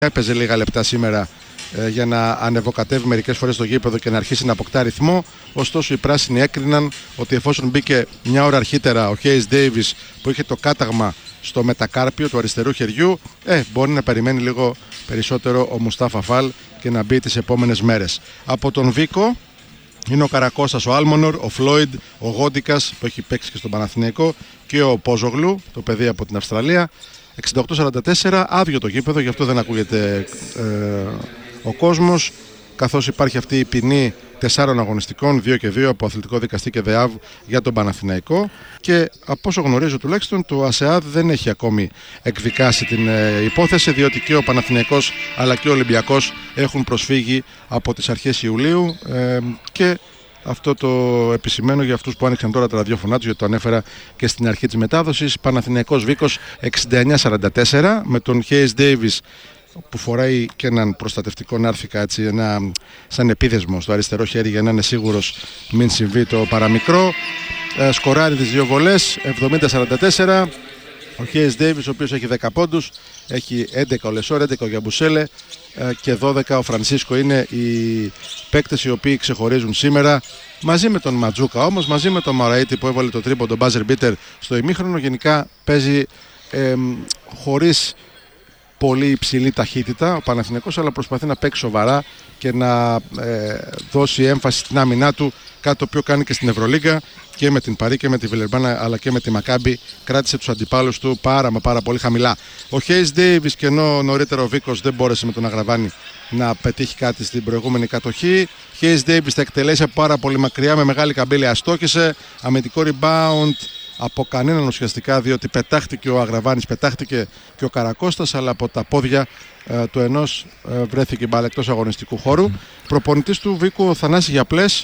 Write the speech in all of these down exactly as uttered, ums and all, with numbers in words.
Έπαιζε λίγα λεπτά σήμερα ε, για να ανεβοκατεύει μερικές φορές στο γήπεδο και να αρχίσει να αποκτά ρυθμό. Ωστόσο οι πράσινοι έκριναν ότι εφόσον μπήκε μια ώρα αρχίτερα ο Χέις Ντέιβις που είχε το κάταγμα στο μετακάρπιο του αριστερού χεριού, ε, μπορεί να περιμένει λίγο περισσότερο ο Μουστάφα Φαλ και να μπει τις επόμενες μέρες. Από τον Βίκο είναι ο Καρακώστας, ο Άλμονορ, ο Φλόιντ, ο Γόντικας που έχει παίξει και στον Παναθηναϊκό και ο Πόζογλου, το παιδί από την Αυστραλία. εξήντα οκτώ σαράντα τέσσερα, άδειο το γήπεδο, γι' αυτό δεν ακούγεται ε, ο κόσμος, καθώς υπάρχει αυτή η ποινή τεσσάρων αγωνιστικών, δύο και δύο από Αθλητικό Δικαστή και ΔΕΑΒ για τον Παναθηναϊκό. Και από όσο γνωρίζω τουλάχιστον, το ΑΣΕΑΔ δεν έχει ακόμη εκδικάσει την ε, υπόθεση, διότι και ο Παναθηναϊκός αλλά και ο Ολυμπιακός έχουν προσφύγει από τις αρχές Ιουλίου ε, και αυτό το επισημαίνω για αυτούς που άνοιξαν τώρα τα ραδιόφωνά τους, γιατί το ανέφερα και στην αρχή της μετάδοσης. Παναθηναϊκός Βίκος εξήντα εννιά σαράντα τέσσερα, με τον Χέις Ντέιβις που φοράει και έναν προστατευτικό νάρθηκα, έτσι, ένα, σαν επίδεσμο στο αριστερό χέρι για να είναι σίγουρος μην συμβεί το παραμικρό. Ε, σκοράρει τις δύο βολές, εβδομήντα σαράντα τέσσερα. Ο Χέις Ντέιβις, ο οποίος έχει δέκα πόντους, έχει έντεκα ο Λεσόρ, έντεκα ο Γιαμπουσέλε και δώδεκα ο Φρανσίσκο. Είναι οι παίκτες οι οποίοι ξεχωρίζουν σήμερα, μαζί με τον Ματζούκα όμως, μαζί με τον Μαραΐτη που έβαλε το τρίποντο, τον buzzer beater στο ημίχρονο. Γενικά παίζει ε, χωρίς πολύ υψηλή ταχύτητα ο Παναθηναϊκός, αλλά προσπαθεί να παίξει σοβαρά και να ε, δώσει έμφαση στην άμυνά του, κάτι το οποίο κάνει και στην Ευρωλίγκα και με την Παρί και με τη Βιλερμπάνα αλλά και με τη Μακάμπι. Κράτησε τους αντιπάλους του πάρα μα πάρα πολύ χαμηλά. Ο Χέις Ντέιβις, και ενώ νωρίτερα ο Βίκος δεν μπόρεσε με τον Αγραβάνη να πετύχει κάτι στην προηγούμενη κατοχή, Χέις Ντέιβις τα εκτελέσει από πάρα πολύ μακριά, με μεγάλη καμπύλη αστόχησε, αμυντικό rebound από κανέναν ουσιαστικά, διότι πετάχτηκε ο Αγραβάνης, πετάχτηκε και ο Καρακώστας, αλλά από τα πόδια ε, του ενός ε, βρέθηκε μπάλα εκτός αγωνιστικού χώρου. Mm. Προπονητής του Βίκου, ο Θανάσης Γιαπλές,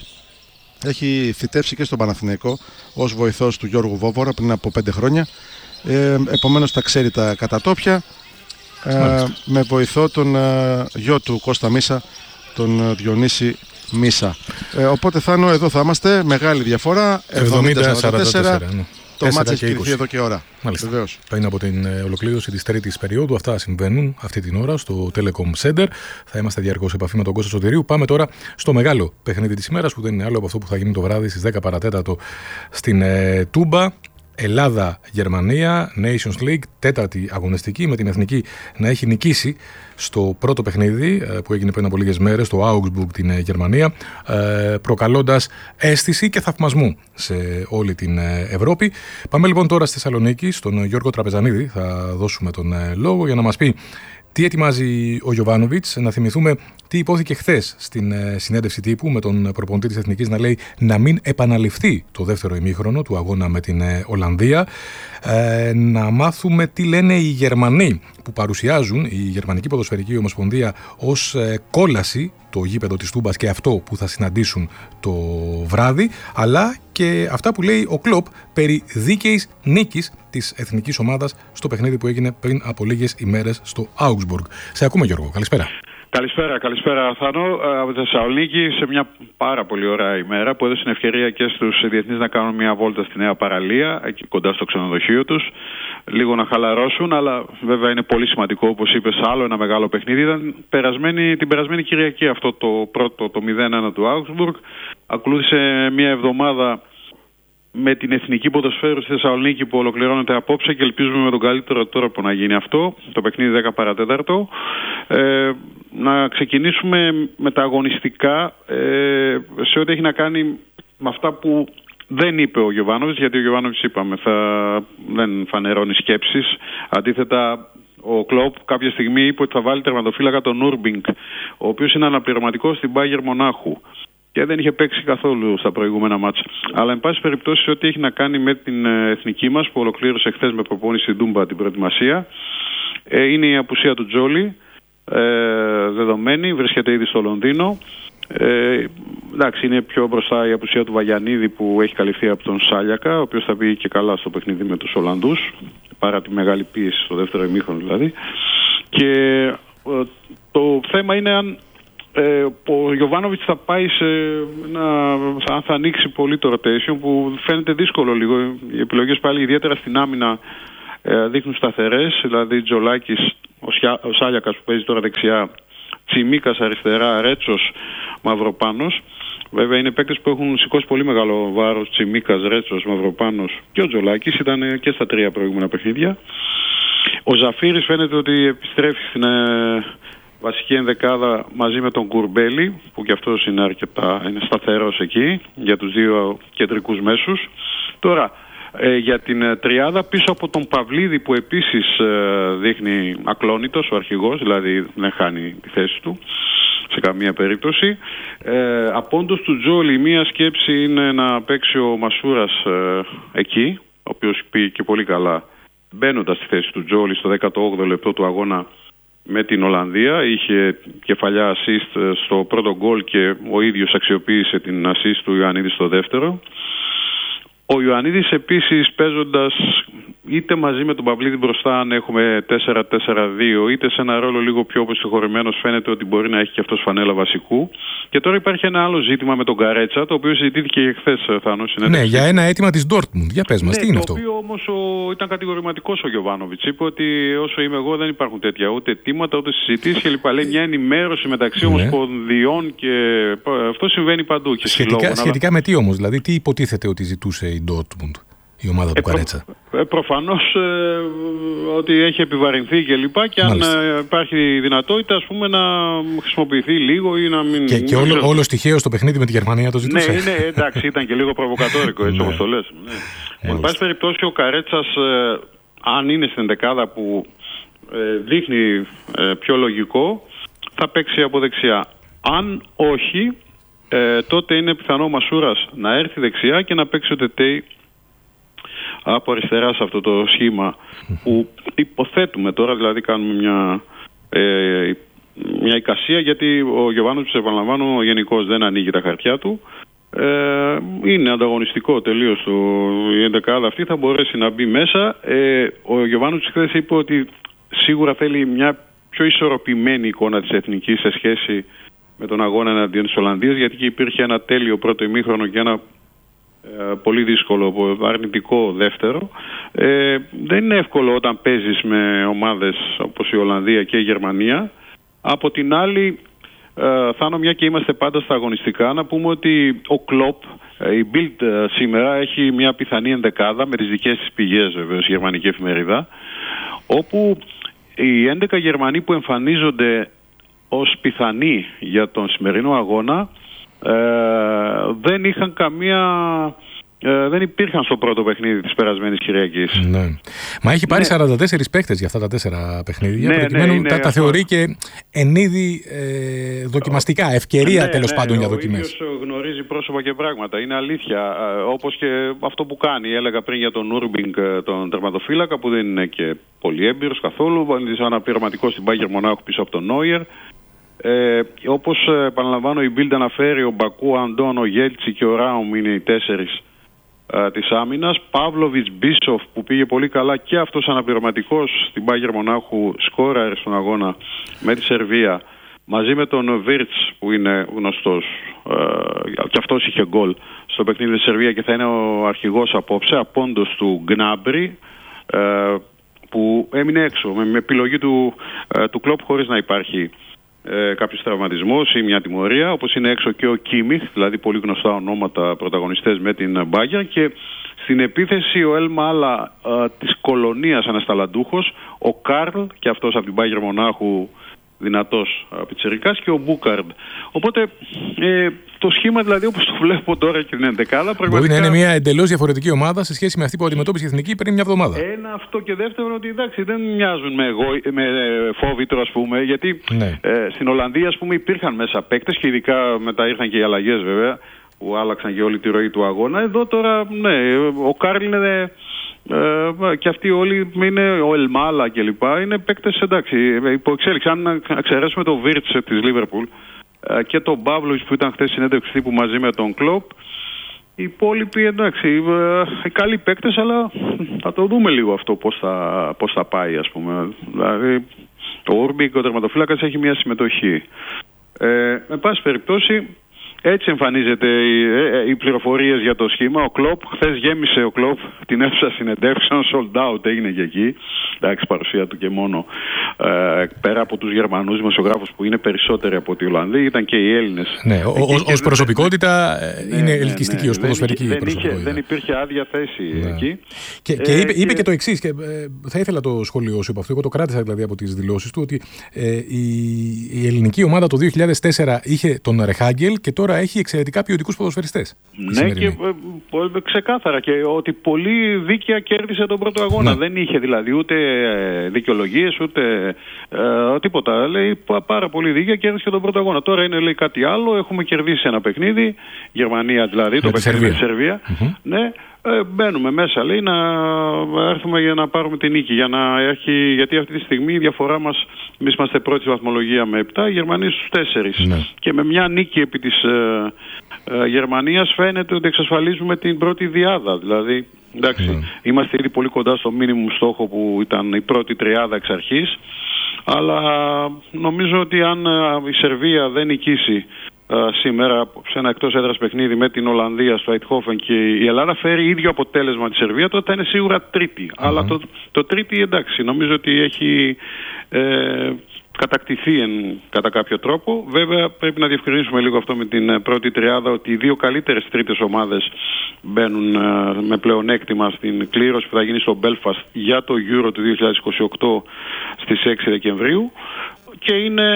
έχει θητεύσει και στον Παναθηναϊκό ως βοηθός του Γιώργου Βόβορα πριν από πέντε χρόνια. Ε, επομένως τα ξέρει τα κατατόπια. Ε, με βοηθό τον ε, γιο του Κώστα Μίσα, τον Διονύση Μίσα. Ε, οπότε Θάνο, εδώ θα είμαστε. Μεγάλη διαφορά. εβδομήντα σαράντα τέσσερα. Ναι. Το μάτς έχει κρυφθεί εδώ και ώρα. Μάλιστα. Βεβαίως. Πριν από την ολοκλήρωση της τρίτης περίοδου, αυτά συμβαίνουν αυτή την ώρα στο Telecom Center. Θα είμαστε διαρκώς σε επαφή με τον Κώστα Σωτηρίου. Πάμε τώρα στο μεγάλο παιχνίδι της ημέρας, που δεν είναι άλλο από αυτό που θα γίνει το βράδυ στις δέκα παρατέταρτο στην ε, Τούμπα. Ελλάδα-Γερμανία, Nations League, τέταρτη αγωνιστική, με την Εθνική να έχει νικήσει στο πρώτο παιχνίδι που έγινε πριν από λίγες μέρες, στο Augsburg, την Γερμανία, προκαλώντας αίσθηση και θαυμασμού σε όλη την Ευρώπη. Πάμε λοιπόν τώρα στη Θεσσαλονίκη, στον Γιώργο Τραπεζανίδη, θα δώσουμε τον λόγο για να μας πει τι ετοιμάζει ο Γιοβάνοβιτς. Να θυμηθούμε τι υπόθηκε χθες στην συνέντευξη τύπου με τον προπονητή της Εθνικής να λέει να μην επαναληφθεί το δεύτερο ημίχρονο του αγώνα με την Ολλανδία. Ε, να μάθουμε τι λένε οι Γερμανοί που παρουσιάζουν, η Γερμανική Ποδοσφαιρική Ομοσπονδία, ως ε, κόλαση το γήπεδο της Τούμπας και αυτό που θα συναντήσουν το βράδυ, αλλά και αυτά που λέει ο Κλοπ περί δίκαιης νίκης της εθνικής ομάδας στο παιχνίδι που έγινε πριν από λίγες ημέρες στο Augsburg. Σε ακούμε, Γιώργο. Καλησπέρα. Καλησπέρα, καλησπέρα Θάνο, από τη Θεσσαλονίκη, σε μια πάρα πολύ ωραία ημέρα που έδωσε την ευκαιρία και στους διεθνείς να κάνουν μια βόλτα στη Νέα Παραλία, εκεί κοντά στο ξενοδοχείο τους, λίγο να χαλαρώσουν, αλλά βέβαια είναι πολύ σημαντικό, όπως είπες, άλλο ένα μεγάλο παιχνίδι. Ήταν περασμένη, την περασμένη Κυριακή αυτό το πρώτο, το μηδέν ένα του Augsburg. Ακολούθησε μια εβδομάδα με την Εθνική Ποδοσφαίρου στη Θεσσαλονίκη που ολοκληρώνεται απόψε και ελπίζουμε με τον καλύτερο τρόπο να γίνει αυτό, το παιχνίδι δέκα παρατέταρτο. Ε, να ξεκινήσουμε με τα αγωνιστικά ε, σε ό,τι έχει να κάνει με αυτά που δεν είπε ο Γιοβάνοβιτς, γιατί ο Γιοβάνοβιτς, είπαμε, θα, δεν φανερώνει σκέψεις. Αντίθετα, ο Κλοπ κάποια στιγμή είπε ότι θα βάλει τερματοφύλακα τον Ουρμπινγκ, ο οποίος είναι αναπληρωματικός στην Μπάγερ Μονάχου και δεν είχε παίξει καθόλου στα προηγούμενα μάτσα. Αλλά, εν πάση περιπτώσει, ό,τι έχει να κάνει με την εθνική μας που ολοκλήρωσε χθες με προπόνηση στην Τούμπα την προετοιμασία, ε, είναι η απουσία του Τζόλι, ε, δεδομένη, βρίσκεται ήδη στο Λονδίνο. Ε, εντάξει, είναι πιο μπροστά η απουσία του Βαγιανίδη που έχει καλυφθεί από τον Σάλιακα, ο οποίος θα πήγε και καλά στο παιχνίδι με τους Ολλανδούς, παρά τη μεγάλη πίεση στο δεύτερο ημίχρονο δηλαδή. Και ε, το θέμα είναι αν Ε, ο Γιοβάνοβιτς θα πάει σε ένα, αν θα ανοίξει πολύ το rotation, που φαίνεται δύσκολο λίγο. Οι επιλογές πάλι, ιδιαίτερα στην άμυνα, ε, δείχνουν σταθερές. Δηλαδή Τζολάκης ο, Σιά, ο Σάλιακας που παίζει τώρα δεξιά, Τσιμίκας αριστερά, Ρέτσος, Μαυροπάνος. Βέβαια είναι παίκτες που έχουν σηκώσει πολύ μεγάλο βάρος, Τσιμίκας, Ρέτσος, Μαυροπάνος και ο Τζολάκης, ήταν και στα τρία προηγούμενα παιχνίδια. Ο Ζαφύρης φαίνεται ότι επιστρέφει στην ε, βασική ενδεκάδα μαζί με τον Κουρμπέλη, που και αυτός είναι αρκετά είναι σταθερός εκεί για τους δύο κεντρικούς μέσους. Τώρα ε, για την ε, τριάδα πίσω από τον Παυλίδη, που επίσης ε, δείχνει ακλόνητος, ο αρχηγός, δηλαδή δεν χάνει τη θέση του σε καμία περίπτωση. Ε, απόντος του Τζόλι, μία σκέψη είναι να παίξει ο Μασούρας ε, εκεί, ο οποίος πήγε και πολύ καλά μπαίνοντας στη θέση του Τζόλι στο δέκατο όγδοο λεπτό του αγώνα με την Ολλανδία. Είχε κεφαλιά assist στο πρώτο γκολ και ο ίδιος αξιοποίησε την assist του Ιωαννίδη στο δεύτερο. Ο Ιωαννίδης επίσης παίζοντας είτε μαζί με τον Παυλίδη μπροστά, αν έχουμε τέσσερα τέσσερα δύο, είτε σε ένα ρόλο λίγο πιο οπισθοχωρημένος, φαίνεται ότι μπορεί να έχει και αυτός φανέλα βασικού. Και τώρα υπάρχει ένα άλλο ζήτημα με τον Καρέτσα, το οποίο συζητήθηκε και χθες, Θάνο. Ναι, για ένα αίτημα της Ντόρτμουντ. Για πες μας, ναι, τι είναι το αυτό? Το οποίο όμως ο, ήταν κατηγορηματικός ο Γιοβάνοβιτς. Είπε ότι όσο είμαι εγώ δεν υπάρχουν τέτοια ούτε αιτήματα ούτε συζητήσεις κλπ. Λέει μια ενημέρωση μεταξύ ναι. ομοσπονδιών και αυτό συμβαίνει παντού. Και σχετικά συλλόγων, σχετικά αλλά... με τι όμως, δηλαδή τι υποτίθεται ότι ζητούσε η Ντόρτμουντ, η ομάδα του ε, Καρέτσα? Προ, ε, προφανώς ε, ότι έχει επιβαρυνθεί και λοιπά και αν ε, υπάρχει δυνατότητα ας πούμε να χρησιμοποιηθεί λίγο ή να μην... Και, και όλο, όλο στοιχείο στο παιχνίδι με τη Γερμανία το ζητούσε. Ναι, ναι, εντάξει, ήταν και λίγο προβοκατόρικο έτσι όπως το λες. Ναι. Εν πάση περιπτώσει ο Καρέτσας ε, αν είναι στην δεκάδα που ε, δείχνει ε, πιο λογικό θα παίξει από δεξιά. Αν όχι, ε, τότε είναι πιθανό ο Μασούρας να έρθει δεξιά και να παίξει ο Τετέι από αριστερά σε αυτό το σχήμα που υποθέτουμε τώρα, δηλαδή κάνουμε μια, ε, μια εικασία, γιατί ο Γιοβάνοβιτς, επαναλαμβάνω, γενικώς δεν ανοίγει τα χαρτιά του. Ε, είναι ανταγωνιστικό τελείως το, η εντεκάδα αυτή, θα μπορέσει να μπει μέσα. Ε, ο Γιοβάνοβιτς χθες είπε ότι σίγουρα θέλει μια πιο ισορροπημένη εικόνα της εθνικής σε σχέση με τον αγώνα εναντίον της Ολλανδίας, γιατί και υπήρχε ένα τέλειο πρώτο ημίχρονο και ένα ε, πολύ δύσκολο αρνητικό δεύτερο. Ε, δεν είναι εύκολο όταν παίζεις με ομάδες όπως η Ολλανδία και η Γερμανία. Από την άλλη, ε, Θάνο, μια και είμαστε πάντα στα αγωνιστικά, να πούμε ότι ο Κλοπ, ε, η Bild ε, σήμερα έχει μια πιθανή ενδεκάδα με τις δικές της πηγές βεβαίως, η γερμανική εφημερίδα, όπου οι έντεκα Γερμανοί που εμφανίζονται ως πιθανοί για τον σημερινό αγώνα ε, δεν είχαν καμία... Ε, δεν υπήρχαν στο πρώτο παιχνίδι της περασμένης Κυριακής. Ναι. Μα έχει πάρει ναι. σαράντα τέσσερις παίκτες για αυτά τα τέσσερα παιχνίδια. Ναι, προκειμένου ναι, ναι, τα, τα θεωρεί και εν είδη ε, δοκιμαστικά, ευκαιρία ναι, τέλος ναι, πάντων ναι, για δοκιμές. Ο ίδιος γνωρίζει πρόσωπα και πράγματα. Είναι αλήθεια. Ε, όπως και αυτό που κάνει. Έλεγα πριν για τον Ούρμπινγκ, τον τερματοφύλακα, που δεν είναι και πολύ έμπειρος καθόλου. Είναι αναπληρωματικός στην Μπάγερ Μονάχου πίσω από τον Νόιερ. Ε, όπως επαναλαμβάνω, η Bild αναφέρει, ο Μπακού, Αντών, ο Γέλτσι και ο Ράουμ είναι οι τέσσερις Uh, της άμυνας. Παύλοβιτς, Μπίσοφ που πήγε πολύ καλά και αυτός αναπληρωματικός στην Μπάγερ Μονάχου, σκόραρε στον αγώνα με τη Σερβία, μαζί με τον Βίρτς που είναι γνωστός uh, και αυτός είχε γκολ στο παιχνίδι της Σερβία και θα είναι ο αρχηγός απόψε, απόντος του Γκνάμπρι uh, που έμεινε έξω με, με επιλογή του, uh, του Κλοπ χωρίς να υπάρχει Ε, κάποιος τραυματισμός ή μια τιμωρία, όπως είναι έξω και ο Κίμιχ, δηλαδή πολύ γνωστά ονόματα πρωταγωνιστές με την Μπάγια, και στην επίθεση ο Έλμα Άλλα ε, της Κολονίας ανασταλαντούχος, ο Καρλ και αυτός από την Μπάγερ Μονάχου δυνατός πιτσιρικάς και ο Μπούκαρντ. Οπότε ε, το σχήμα δηλαδή όπως το βλέπω τώρα και την ενδεκάδα πραγματικά... Μπορεί να είναι μια εντελώς διαφορετική ομάδα σε σχέση με αυτή που αντιμετώπισε η Εθνική πριν μια εβδομάδα. Ένα αυτό, και δεύτερο ότι εντάξει δεν μοιάζουν με, εγώ, με φόβητρο ας πούμε, γιατί ναι. ε, στην Ολλανδία ας πούμε υπήρχαν μέσα παίκτες και ειδικά μετά ήρθαν και οι αλλαγές βέβαια που άλλαξαν και όλη τη ροή του αγώνα. Εδώ τώρα ναι, ο Κάρλ είναι... Ε, και αυτοί όλοι είναι ο Ελμάλα και λοιπά, είναι παίκτες εντάξει υπό εξέλιξη. Αν εξαιρέσουμε το Βίρτς της Λίβερπουλ ε, και τον Παύλοβιτς που ήταν χθες συνέντευξη τύπου μαζί με τον Κλοπ, οι υπόλοιποι εντάξει ε, καλοί παίκτες, αλλά θα το δούμε λίγο αυτό πώς θα, πώς θα πάει ας πούμε. Δηλαδή ο Ούρμπικ, ο τερματοφύλακας, έχει μια συμμετοχή. Ε, με πάση περιπτώσει Έτσι εμφανίζεται οι πληροφορίες για το σχήμα. Ο Κλοπ, χθες γέμισε ο Κλοπ την αίθουσα συνεντεύξεων, sold out έγινε και εκεί. Εντάξει, παρουσία του και μόνο. Ε, πέρα από τους Γερμανούς δημοσιογράφους που είναι περισσότεροι από τη Ολλανδοί, ήταν και οι Έλληνες. Ναι, ως προσωπικότητα ναι, είναι ναι, ελκυστική, ναι, ως ποδοσφαιρική δεν, προσωπικότητα. Είχε, δεν υπήρχε άδεια θέση ναι. εκεί. Και, και, ε, είπε, και είπε και το εξής, και ε, θα ήθελα το σχολείο σου από αυτό, εγώ το κράτησα δηλαδή από τις δηλώσεις του, ότι ε, η, η ελληνική ομάδα το δύο χιλιάδες τέσσερα είχε τον Ρεχάγκελ και τώρα έχει εξαιρετικά ποιοτικούς ποδοσφαιριστές. Ναι, και ε, ξεκάθαρα και ότι πολύ δίκαια κέρδισε τον πρώτο αγώνα. Ναι. Δεν είχε δηλαδή ούτε δικαιολογίες ούτε ε, τίποτα. Λέει πάρα πολύ δίκαια κέρδισε τον πρώτο αγώνα. Τώρα είναι λέει κάτι άλλο. Έχουμε κερδίσει ένα παιχνίδι, Γερμανία δηλαδή, με το παιχνίδι με τη Σερβία. Mm-hmm. Ναι. Ε, μπαίνουμε μέσα, λέει, να έρθουμε για να πάρουμε την νίκη. Για να έχει, γιατί αυτή τη στιγμή η διαφορά μας, εμείς είμαστε πρώτη στη βαθμολογία με επτά, οι Γερμανοί στους τέσσερις. Ναι. Και με μια νίκη επί της ε, ε, Γερμανίας φαίνεται ότι εξασφαλίζουμε την πρώτη διάδα. Δηλαδή, εντάξει, ναι. Είμαστε ήδη πολύ κοντά στο μίνιμουμ στόχο που ήταν η πρώτη τριάδα εξ αρχής. Αλλά νομίζω ότι αν η Σερβία δεν νικήσει Uh, σήμερα σε ένα εκτός έδρας παιχνίδι με την Ολλανδία στο Eindhoven και η Ελλάδα φέρει ίδιο αποτέλεσμα τη Σερβία, τότε θα είναι σίγουρα τρίτη. Mm-hmm. Αλλά το, το τρίτη εντάξει, νομίζω ότι έχει ε, κατακτηθεί εν, κατά κάποιο τρόπο. Βέβαια πρέπει να διευκρινίσουμε λίγο αυτό με την πρώτη τριάδα, ότι οι δύο καλύτερες τρίτες ομάδες μπαίνουν ε, με πλεονέκτημα στην κλήρωση που θα γίνει στο Belfast για το Euro του δύο χιλιάδες είκοσι οκτώ στις έξι Δεκεμβρίου. Και είναι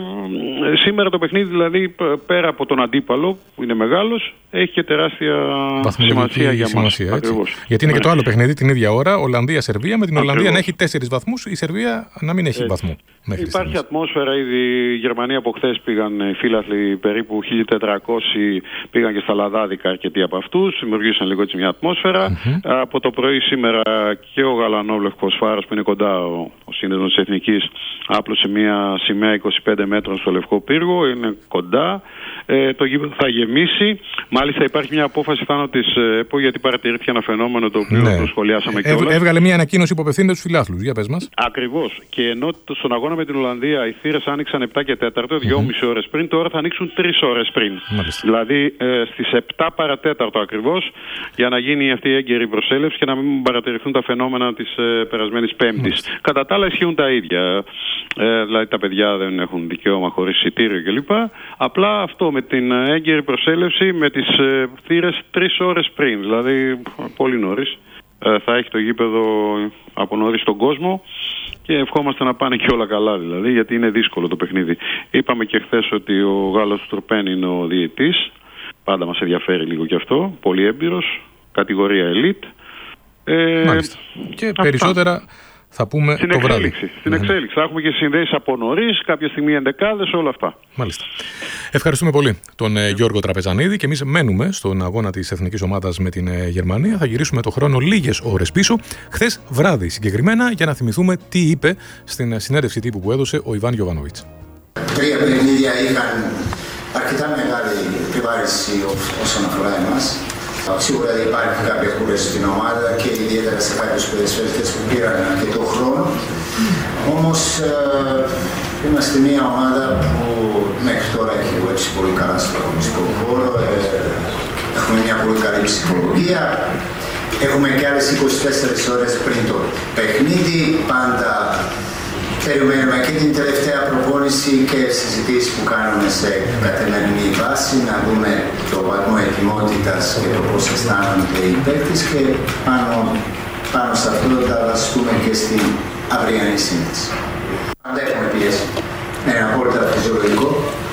σήμερα το παιχνίδι, δηλαδή πέρα από τον αντίπαλο που είναι μεγάλος, έχει και τεράστια σημασία για μας. Γιατί είναι ναι. και το άλλο παιχνίδι την ίδια ώρα, Ολλανδία-Σερβία, με την Ολλανδία ακριβώς να έχει τέσσερις βαθμούς, η Σερβία να μην έχει έτσι βαθμό. Υπάρχει στιγμής ατμόσφαιρα ήδη. Η Γερμανία από χθες πήγαν οι φίλαθλοι, περίπου χίλια τετρακόσιοι πήγαν και στα Λαδάδικα, αρκετοί από αυτούς, δημιουργήσαν λίγο έτσι μια ατμόσφαιρα. Mm-hmm. Από το πρωί σήμερα και ο Γαλανόβλευκος Φάρος που είναι κοντά, ο, ο σύνδεσμος της Εθνικής, άπλωσε μια σημαία είκοσι πέντε μέτρων στο Λευκό Πύργο, είναι κοντά. Ε, το γήπεδο θα γεμίσει. Μάλιστα υπάρχει μια απόφαση πάνω της ΕΠΟ, γιατί παρατηρήθηκε ένα φαινόμενο το οποίο ναι. το σχολιάσαμε ε, κιόλας. Έβγαλε μια ανακοίνωση που απευθύνεται στους φιλάθλους. Για πες μας. Ακριβώς. Και ενώ στον αγώνα με την Ολλανδία οι θύρες άνοιξαν επτά και τέταρτο, δυόμιση mm-hmm. ώρες πριν, τώρα θα ανοίξουν τρεις ώρες πριν. Μάλιστα. Δηλαδή ε, στις επτά παρατέταρτο ακριβώς, για να γίνει αυτή η έγκαιρη προσέλευση και να μην παρατηρηθούν τα φαινόμενα της ε, περασμένης Πέμπτης. Κατά τα άλλα ισχύουν τα ίδια. Ε, δηλαδή τα παιδιά δεν έχουν δικαίωμα χωρίς εισιτήριο κλπ. Απλά αυτό με την έγκαιρη προσέλευση, με τις ε, θύρες τρεις ώρες πριν, δηλαδή πολύ νωρίς, ε, θα έχει το γήπεδο από νωρίς τον κόσμο και ευχόμαστε να πάνε και όλα καλά, δηλαδή, γιατί είναι δύσκολο το παιχνίδι. Είπαμε και χθες ότι ο Γάλλος Τουρπέν είναι ο διαιτής, πάντα μας ενδιαφέρει λίγο και αυτό, πολύ έμπειρος, κατηγορία elite. Ε, Μάλιστα. Και αυτά. Περισσότερα θα πούμε στην το βράδυ. Εξέλιξη, στην ναι. εξέλιξη. Θα έχουμε και συνδέσεις από νωρίς, κάποια στιγμή εντεκάδες, όλα αυτά. Μάλιστα. Ευχαριστούμε πολύ τον ε, Γιώργο Τραπεζανίδη και εμείς μένουμε στον αγώνα της εθνικής ομάδας με την ε, Γερμανία. Θα γυρίσουμε το χρόνο λίγες ώρες πίσω, χθες βράδυ συγκεκριμένα, για να θυμηθούμε τι είπε στην συνέντευξη τύπου που έδωσε ο Ιβάν Γιοβάνοβιτς. Τρία παιχνίδια είχαν αρκετά μεγάλη επιβάρηση όσον αφορά εμάς. Σίγουρα υπάρχει κάποια κούραση στην ομάδα και ιδιαίτερα σε κάποιους ποδοσφαιριστές που πήραν αρκετό χρόνο. Όμως ε, είμαστε μια ομάδα που μέχρι τώρα έχει δουλέψει πολύ καλά στο αγωνιστικό χώρο. Ε, έχουμε μια πολύ καλή ψυχολογία. Έχουμε και άλλες είκοσι τέσσερις ώρες πριν το παιχνίδι. Πάντα περιμένουμε και την τελευταία προπόνηση και συζητήσεις που κάνουμε σε καθημερινή βάση, να δούμε το βαθμό ετοιμότητας και το πώς αισθάνονται οι παίκτες και πάνω, πάνω σε αυτό θα βασιστούμε και στην αυριανή σύνθεση. Πάντα έχουμε πιέσει. Είναι απόλυτα φυσιολογικό.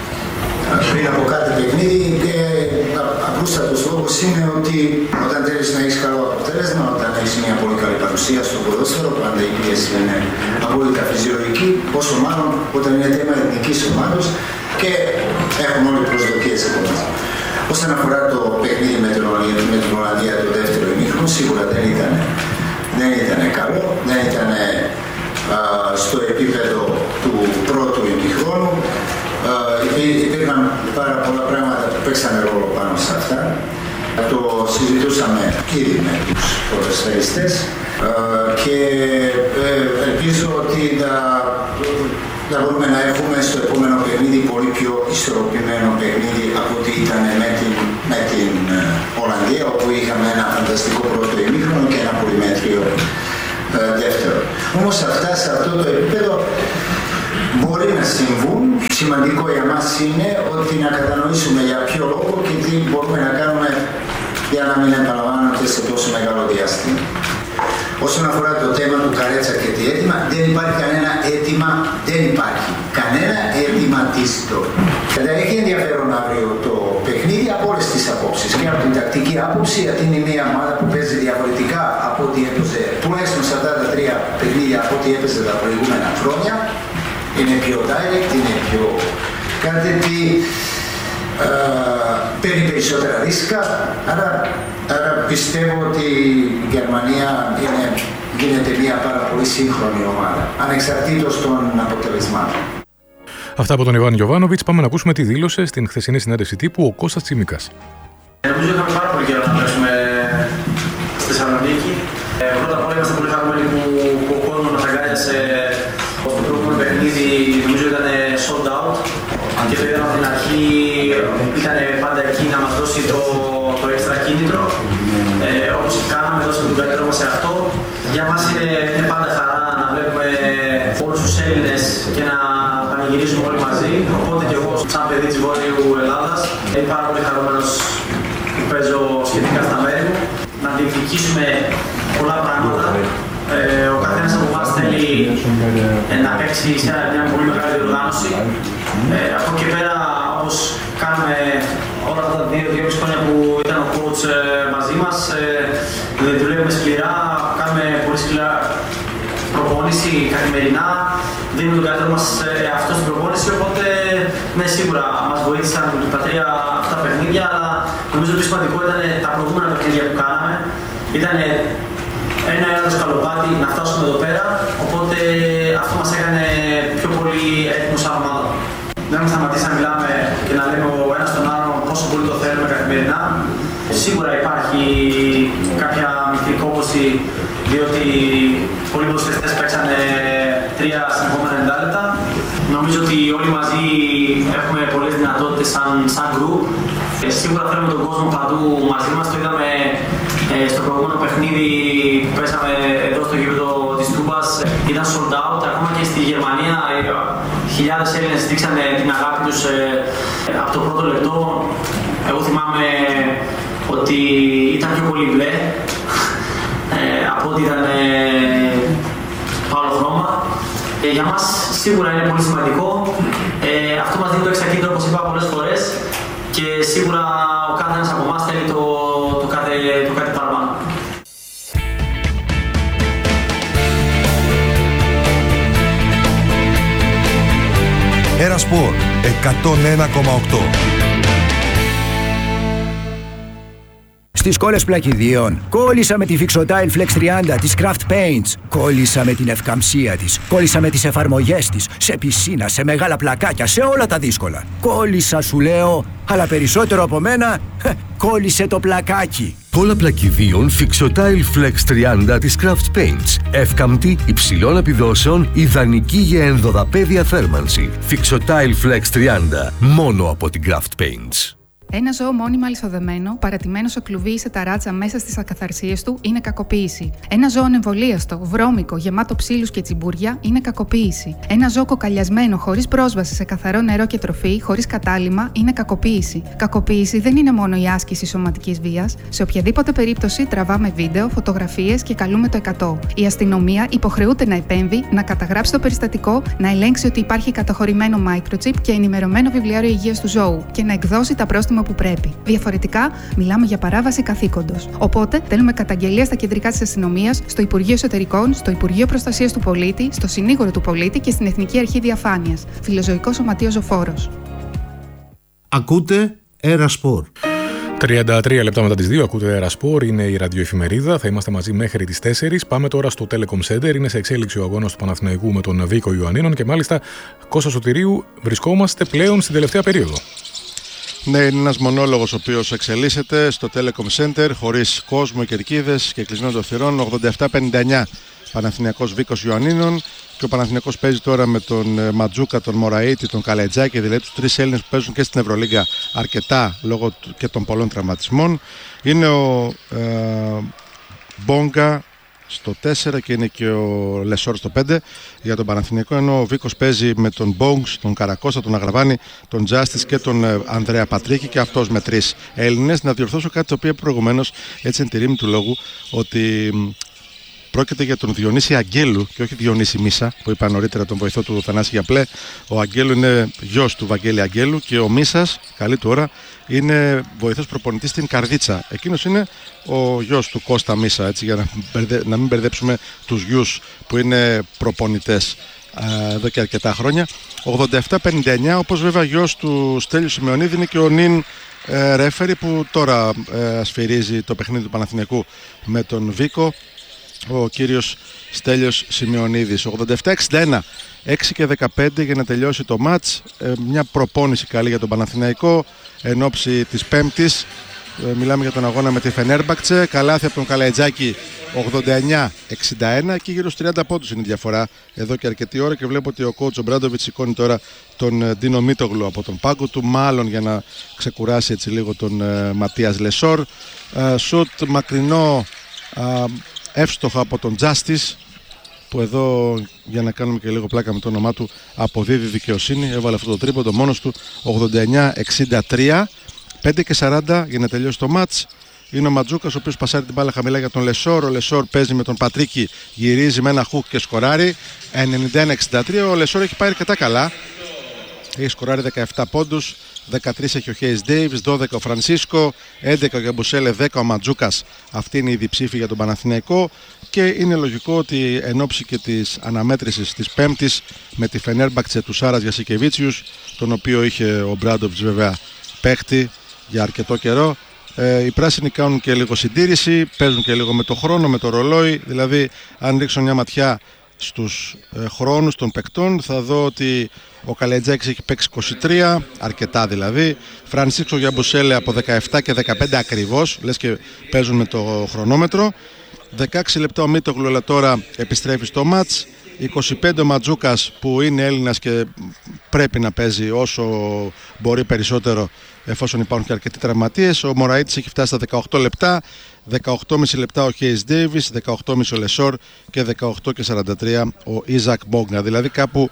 Πριν από κάθε παιχνίδι και απλούστατος λόγος είναι ότι όταν θέλεις να έχεις καλό αποτέλεσμα, όταν έχεις μια πολύ καλή παρουσία στο ποδόσφαιρο, πάντα η πίεση είναι απόλυτα φυσιολογική, όσο μάλλον όταν είναι θέμα εθνικής ομάδας και έχουν όλοι προσδοκίες από εμάς. Όσον αφορά το παιχνίδι με την Ολλανδία το δεύτερο ημίχρονο, σίγουρα δεν ήταν, δεν ήταν καλό, δεν ήταν α, στο επίπεδο του πρώτου ημίχρονου. Uh, υπήρχαν πάρα πολλά πράγματα που παίξανε ρόλο πάνω σε αυτά. Το συζητούσαμε ήδη με τους ποδοσφαιριστές uh, και uh, ελπίζω ότι θα, θα μπορούμε να έχουμε στο επόμενο παιχνίδι πολύ πιο ισορροπημένο παιχνίδι από ό,τι ήταν Όμως αυτά σε αυτό το επίπεδο μπορεί να συμβούν. Σημαντικό για μας είναι ότι να κατανοήσουμε για ποιο λόγο και τι μπορούμε να κάνουμε για να μην επαναλαμβάνονται σε τόσο μεγάλο διάστημα. Όσον αφορά το θέμα του Καρέτσα και τι αίτημα, δεν υπάρχει κανένα αίτημα, δεν υπάρχει κανένα αιτηματίστο. Δηλαδή έχει ενδιαφέρον αύριο το παιχνίδι από όλες τις απόψεις. Και από την τακτική άποψη, γιατί είναι μια ομάδα που παίζει διαφορετικά από ό,τι έπαιζε, τουλάχιστον σε αυτά τα τρία παιχνίδια από ό,τι έπαιζε τα προηγούμενα χρόνια. Είναι πιο direct, είναι πιο κάτι τι ε, παίρνει περισσότερα ρίσκα. Άρα, άρα πιστεύω ότι η Γερμανία είναι, γίνεται μια πάρα πολύ σύγχρονη ομάδα, ανεξαρτήτως των αποτελεσμάτων. Αυτά από τον Ιβάν Γιοβάνοβιτς. Πάμε να ακούσουμε τι δήλωσε στην χθεσινή συνέντευξη τύπου ο Κώστας Τσιμίκας. Νομίζω είχαμε πάρα πολύ καιρό να παίξουμε στη Θεσσαλονίκη. Ε, πρώτα απ' όλα είμαστε πολύ χαρούμενοι που, που ο κόσμος μας αγκάλιασε. Στο προηγούμενο παιχνίδι νομίζω ήταν sold out και το είδαμε από την αρχή, ήταν πάντα εκεί να μας δώσει το, το έξτρα κίνητρο. Ε, όπως και κάναμε, δώσαμε τον καλύτερό μας σε αυτό. Για μας είναι, είναι πάντα χαρά να βλέπουμε όλους τους Έλληνες και να πανηγυρίζουμε όλοι μαζί. Οπότε και εγώ, σαν παιδί της Βόρειου Ελλάδας, είμαι πάρα πολύ χαρούμενος που παίζω σχετικά στα μέρη μου. Να διεκδικήσουμε πολλά πράγματα. Ε, ο καθένας από εμάς θέλει ε, να παίξει σε μια πολύ μεγάλη οργάνωση. Ε, από εκεί και πέρα, όπως κάναμε όλα αυτά τα δύο δύο χρόνια που ήταν ο coach ε, μαζί μας, ε, δουλεύουμε σκληρά, κάνουμε πολύ σκληρά προπόνηση καθημερινά, δίνουμε τον καλύτερο μας εαυτό στην προπόνηση, οπότε ναι, σίγουρα μας βοήθησαν τα τρία αυτά παιχνίδια, αλλά νομίζω ότι σημαντικό ήταν τα προηγούμενα παιχνίδια που κάναμε. Ήταν ένα έργο σκαλοπάτι να φτάσουμε εδώ πέρα, οπότε αυτό μας έκανε πιο πολύ έτοιμος σαν ομάδα. Δεν έχουμε σταματήσει να μιλάμε και να λέμε ο ένας τον άλλον πόσο πολύ το θέλουμε καθημερινά. Σίγουρα υπάρχει κάποια μικρή κόπωση, διότι πολλοί ποδοσφαιριστές παίξανε τρία συνεχόμενα ενενήντα λεπτά. Νομίζω ότι όλοι μαζί έχουμε πολλές δυνατότητες σαν, σαν group. Σίγουρα θέλουμε τον κόσμο παντού μαζί μας. Το είδαμε ε, στο προηγούμενο παιχνίδι που πέσαμε εδώ στο γήπεδο της Τούμπας. Ήταν sold out. Ακόμα και στη Γερμανία χιλιάδες Έλληνες δείξανε την αγάπη τους ε, από το πρώτο λεπτό. Εγώ θυμάμαι ότι ήταν πιο πολύ μπλε ε, από ότι ήταν ε, το άλλο χρώμα. Ε, για μας σίγουρα είναι πολύ σημαντικό. Ε, αυτό μας δίνει το εξακίνητο, όπως είπα πολλές φορές, και σίγουρα ο κάθε ένας από εμάς θέλει το, το, κάτι, το κάτι παραπάνω. Ερασπορ εκατόν ένα κόμμα οκτώ. Στις κόλλες πλακιδίων, κόλλησα με τη Fixotile Flex τριάντα της Craft Paints. Κόλλησα με την ευκαμψία της. Κόλλησα με τις εφαρμογές της. Σε πισίνα, σε μεγάλα πλακάκια, σε όλα τα δύσκολα. Κόλλησα, σου λέω, αλλά περισσότερο από μένα, κόλλησε το πλακάκι. Κόλλα πλακιδίων Fixotile Flex τριάντα της Craft Paints. Εύκαμπτη, υψηλών επιδόσεων, ιδανική για ενδοδαπέδια θέρμανση. Fixotile Flex τριάντα, μόνο από την Craft Paints. Ένα ζώο μόνιμα αλυσοδεμένο, παρατημένο σε κλουβί ή σε ταράτσα μέσα στις ακαθαρσίες του, είναι κακοποίηση. Ένα ζώο εμβολίαστο, βρώμικο, γεμάτο ψήλους και τσιμπούρια, είναι κακοποίηση. Ένα ζώο κοκαλιασμένο, χωρίς πρόσβαση σε καθαρό νερό και τροφή, χωρίς κατάλυμμα, είναι κακοποίηση. Κακοποίηση δεν είναι μόνο η άσκηση σωματικής βίας. Σε οποιαδήποτε περίπτωση τραβάμε βίντεο, φωτογραφίες και καλούμε το εκατό. Η αστυνομία υποχρεούται να επέμβει, να καταγράψει το περιστατικό, να ελέγξει ότι υπάρχει καταχωρημένο microchip και ενημερωμένο βιβλιάριο υγείας του ζώου και να εκδώσει τα πρόστιμα που πρέπει. Διαφορετικά, μιλάμε για παράβαση καθήκοντος. Οπότε, θέλουμε καταγγελία στα κεντρικά της αστυνομίας, στο Υπουργείο Εσωτερικών, στο Υπουργείο Προστασίας του Πολίτη, στο Συνήγορο του Πολίτη και στην Εθνική Αρχή Διαφάνειας. Φιλοζωικό Σωματείο Ζωφόρος. Ακούτε Ερασπορ. τριάντα τρία λεπτά μετά τις δύο ακούτε Ερασπορ, είναι η ραδιοεφημερίδα. Θα είμαστε μαζί μέχρι τις τέσσερις. Πάμε τώρα στο Telecom Center. Είναι σε εξέλιξη ο αγώνας του Παναθηναϊκού με τον Βίκο Ιωαννίνων και μάλιστα Κώστα Σωτηρίου. Βρισκόμαστε πλέον στην τελευταία περίοδο. Ναι, είναι ένας μονόλογος ο οποίος εξελίσσεται στο Telecom Center χωρίς κόσμο, κερκίδες και κλεισμένο των θυρών. ογδόντα επτά πενήντα εννιά Παναθηναϊκός Βίκος Ιωαννίνων και ο Παναθηναϊκός παίζει τώρα με τον Ματζούκα, τον Μωραΐτη, τον Καλετζάκη, δηλαδή τους τρεις Έλληνες που παίζουν και στην Ευρωλίγκα αρκετά λόγω και των πολλών τραυματισμών. Είναι ο ε, Μπόγκα στο τέσσερα και είναι και ο Λεσόρ στο πέντε για τον Παναθηναϊκό, ενώ ο Βίκος παίζει με τον Μπόγκς, τον Καρακώστα, τον Αγραβάνη, τον Τζάστις και τον ε, Ανδρέα Πατρίκη, και αυτός με τρεις Έλληνες. Να διορθώσω κάτι το οποίο προηγουμένως, έτσι εν τη ρήμη του λόγου, ότι πρόκειται για τον Διονύση Αγγέλου και όχι Διονύση Μίσα, που είπα νωρίτερα, τον βοηθό του Θανάση Γιαπλέ. Ο Αγγέλου είναι γιος του Βαγγέλη Αγγέλου και ο Μίσας, καλή του ώρα, είναι βοηθός προπονητής στην Καρδίτσα. Εκείνος είναι ο γιος του Κώστα Μίσα, έτσι, για να, μπερδε... να μην μπερδέψουμε τους γιους που είναι προπονητές ε, εδώ και αρκετά χρόνια. ογδόντα επτά πενήντα εννιά, όπως βέβαια γιος του Στέλιου Σημεωνίδη είναι και ο νυν ε, ρέφερη που τώρα ε, σφυρίζει το παιχνίδι του Παναθηναϊκού με τον Βίκο, ο κύριος Στέλιος Σημεωνίδης. ογδόντα επτά εξήντα ένα, έξι και δεκαπέντε για να τελειώσει το μάτς. Ε, μια προπόνηση καλή για τον Παναθηναϊκό εν ώψη της Πέμπτης. Ε, μιλάμε για τον αγώνα με τη Φενέρμπαχτσε. Καλάθι από τον Καλαϊτζάκη, ογδόντα εννιά εξήντα ένα, και γύρω στους τριάντα πόντους είναι η διαφορά εδώ και αρκετή ώρα, και βλέπω ότι ο coach ο Μπράντοβιτς σηκώνει τώρα τον Ντίνο Μίτογλου από τον πάγκο του, μάλλον για να ξεκουράσει έτσι λίγο τον ε, Ματίας Λεσόρ. Ε, σουτ μακρινό, ε, εύστοχα από τον Justice, που εδώ, για να κάνουμε και λίγο πλάκα με το όνομά του, αποδίδει δικαιοσύνη. Έβαλε αυτό το τρίποντο μόνος του. Ογδόντα εννιά εξήντα τρία, πέντε και σαράντα για να τελειώσει το μάτς. Είναι ο Ματζούκας ο οποίος πασάρει την μπάλα χαμηλά για τον Λεσόρ. Ο Λεσόρ παίζει με τον Πατρίκη, γυρίζει με ένα χουκ και σκοράρει. ενενήντα ένα εξήντα τρία. Ο Λεσόρ έχει πάει αρκετά καλά. Έχει σκοράρει δεκαεπτά πόντους, δεκατρείς έχει ο Χέις Ντέιβις, δώδεκα ο Φρανσίσκο, έντεκα ο Γιαμπουσέλε, δέκα ο Ματζούκας. Αυτή είναι η διψήφη για τον Παναθηναϊκό, και είναι λογικό ότι εν ώψη και της αναμέτρησης της Πέμπτης με τη Φενέρμπαχτσε του Σάρας Γιασικεβίτσιους, τον οποίο είχε ο Μπράντοβιτς βέβαια παίχτη για αρκετό καιρό, ε, οι πράσινοι κάνουν και λίγο συντήρηση, παίζουν και λίγο με το χρόνο, με το ρολόι. Δηλαδή, αν ρίξω μια ματιά στους ε, χρόνους των παικτών, θα δω ότι ο Καλετζάκης έχει παίξει είκοσι τρία, αρκετά δηλαδή. Φρανσίσκο Γιαμπουσέλε από δεκαεπτά και δεκαπέντε ακριβώς, λες και παίζουν με το χρονόμετρο. δεκαέξι λεπτά ο Μίτογλου, αλλά τώρα επιστρέφει στο μάτς. είκοσι πέντε ο Ματζούκας, που είναι Έλληνας και πρέπει να παίζει όσο μπορεί περισσότερο, εφόσον υπάρχουν και αρκετοί τραυματίες. Ο Μωραΐτης έχει φτάσει στα δεκαοκτώ λεπτά, δεκαοκτώ και μισό λεπτά ο Χέις Ντέιβις, δεκαοκτώ και μισό ο Λεσόρ και δεκαοκτώ και σαράντα τρία ο Ιζακ Μπόγνα. Δηλαδή κάπου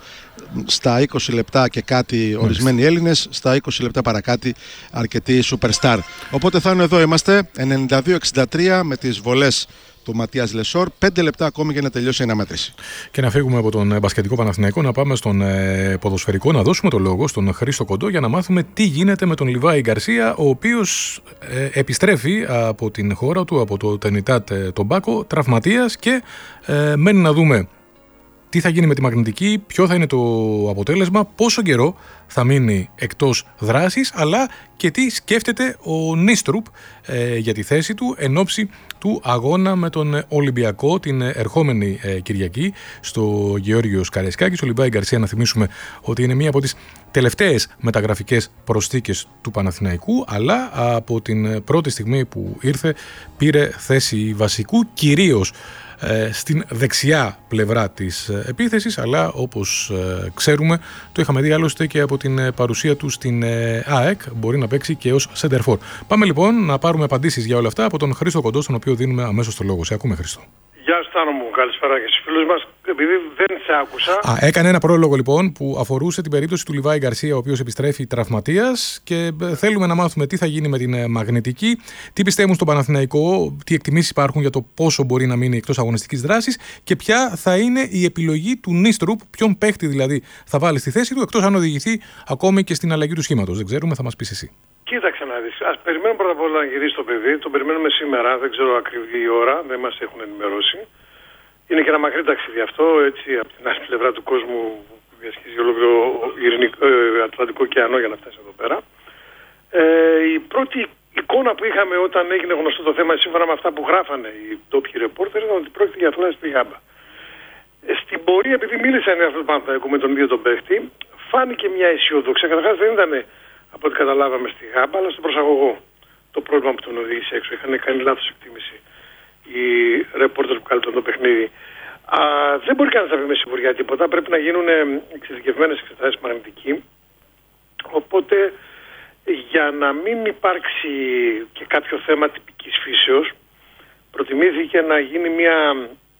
στα είκοσι λεπτά και κάτι ορισμένοι Έλληνες, στα είκοσι λεπτά παρακάτι αρκετοί superstar. Οπότε θα είναι εδώ είμαστε, ενενήντα δύο εξήντα τρία με τις βολές του Ματίας Λεσόρ, πέντε λεπτά ακόμη για να τελειώσει η αναμέτρηση. Και να φύγουμε από τον μπασκετικό Παναθηναϊκό, να πάμε στον ε, ποδοσφαιρικό, να δώσουμε το λόγο στον Χρήστο Κοντό για να μάθουμε τι γίνεται με τον Λιβάη Γκαρσία, ο οποίος ε, επιστρέφει από την χώρα του, από το Τενιτάτ Τομπάκο, τραυματίας, και ε, μένει να δούμε τι θα γίνει με τη μαγνητική, ποιο θα είναι το αποτέλεσμα, πόσο καιρό θα μείνει εκτός δράσης, αλλά και τι σκέφτεται ο Νίστρουπ ε, για τη θέση του εν ώψη του αγώνα με τον Ολυμπιακό την ερχόμενη ε, Κυριακή στο Γεώργιος Καραϊσκάκης. Ο Λιβάη Γκαρσία, να θυμίσουμε ότι είναι μία από τις τελευταίες μεταγραφικές προσθήκες του Παναθηναϊκού, αλλά από την πρώτη στιγμή που ήρθε πήρε θέση βασικού, κυρίως στην δεξιά πλευρά της επίθεσης, αλλά όπως ξέρουμε, το είχαμε δει άλλωστε και από την παρουσία του στην ΑΕΚ, μπορεί να παίξει και ως σεντερφόρ. Πάμε λοιπόν να πάρουμε απαντήσεις για όλα αυτά από τον Χρήστο Κοντό, στον οποίο δίνουμε αμέσως το λόγο. Σε ακούμε, Χρήστο. Γεια σου Τάνο μου, καλησπέρα και στους φίλους μας. Επειδή δεν σε άκουσα... Α, έκανε ένα πρόλογο λοιπόν που αφορούσε την περίπτωση του Λιβάη Γκαρσία, ο οποίος επιστρέφει τραυματίας, και θέλουμε να μάθουμε τι θα γίνει με την μαγνητική, τι πιστεύουν στον Παναθηναϊκό, τι εκτιμήσεις υπάρχουν για το πόσο μπορεί να μείνει εκτός αγωνιστικής δράσης και ποια θα είναι η επιλογή του Νίστρουπ, ποιον παίχτη δηλαδή θα βάλει στη θέση του, εκτός αν οδηγηθεί ακόμη και στην αλλαγή του σχήματος. Δεν ξέρουμε, θα μας πεις εσύ. Κοίταξε να δεις. Ας περιμένουμε πρώτα απ' όλα να γυρίσει το παιδί. Τον περιμένουμε σήμερα, δεν ξέρω ακριβή η ώρα, δεν μας έχουν ενημερώσει. Είναι και ένα μακρύ ταξίδι αυτό, έτσι, από την άλλη πλευρά του κόσμου που διασχίζει ολόκληρο ε, Ατλαντικό ωκεανό για να φτάσει εδώ πέρα. Ε, η πρώτη εικόνα που είχαμε όταν έγινε γνωστό το θέμα, σύμφωνα με αυτά που γράφανε οι ντόπιοι ρεπόρτερ, ήταν ότι πρόκειται για θλάση στη γάμπα. Ε, στην πορεία, επειδή μίλησαν οι άνθρωποι Παναθηναϊκού με τον ίδιο τον παίχτη, φάνηκε μια αισιοδοξία. Καταρχάς δεν ήταν, από ό,τι καταλάβαμε, στη γάμπα, αλλά στον προσαγωγό το πρόβλημα που τον οδήγησε έξω. Είχαν κάνει λάθος εκτίμηση οι ρεπόρτερ που κάλυπταν το παιχνίδι. Α, δεν μπορεί κανείς να πει με σιγουριά τίποτα. Πρέπει να γίνουν εξειδικευμένες εξετάσεις μαγνητική. Οπότε, για να μην υπάρξει και κάποιο θέμα τυπικής φύσεως, προτιμήθηκε να γίνει μια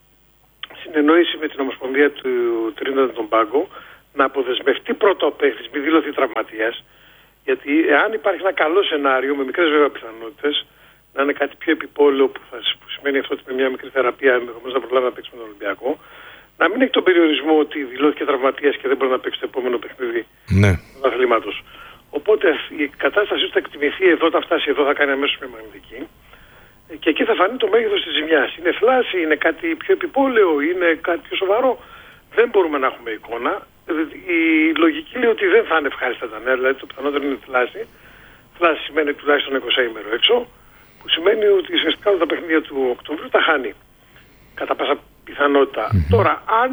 συνεννόηση με την Ομοσπονδία του Τρίνιδαντ τον Πάγκο να αποδεσμευτεί πρώτα ο παίχτης, μη δηλωθεί τραυματίας, γιατί εάν υπάρχει ένα καλό σενάριο με μικρές βέβαια πιθανότητες, να είναι κάτι πιο επιπόλαιο που, θα, που σημαίνει αυτό ότι με μια μικρή θεραπεία ενδεχομένως να προλάβει να παίξει με τον Ολυμπιακό, να μην έχει τον περιορισμό ότι δηλώθηκε τραυματίας και δεν μπορεί να παίξει το επόμενο παιχνίδι ναι. του αθλήματος. Οπότε η κατάστασή του θα εκτιμηθεί εδώ, θα φτάσει εδώ, θα κάνει αμέσως μια μαγνητική. Και εκεί θα φανεί το μέγεθος της ζημιάς. Είναι θλάση, είναι κάτι πιο επιπόλαιο, είναι κάτι πιο σοβαρό. Δεν μπορούμε να έχουμε εικόνα. Η λογική λέει ότι δεν θα είναι ευχάριστα τα νέα, δηλαδή το πιθανότερο είναι θλάση. Θλάση σημαίνει τουλάχιστον είκοσι ημέρο έξω, που σημαίνει ότι ουσιαστικά όλα τα παιχνίδια του Οκτωβρίου τα χάνει. Κατά πάσα πιθανότητα. Mm-hmm. Τώρα, αν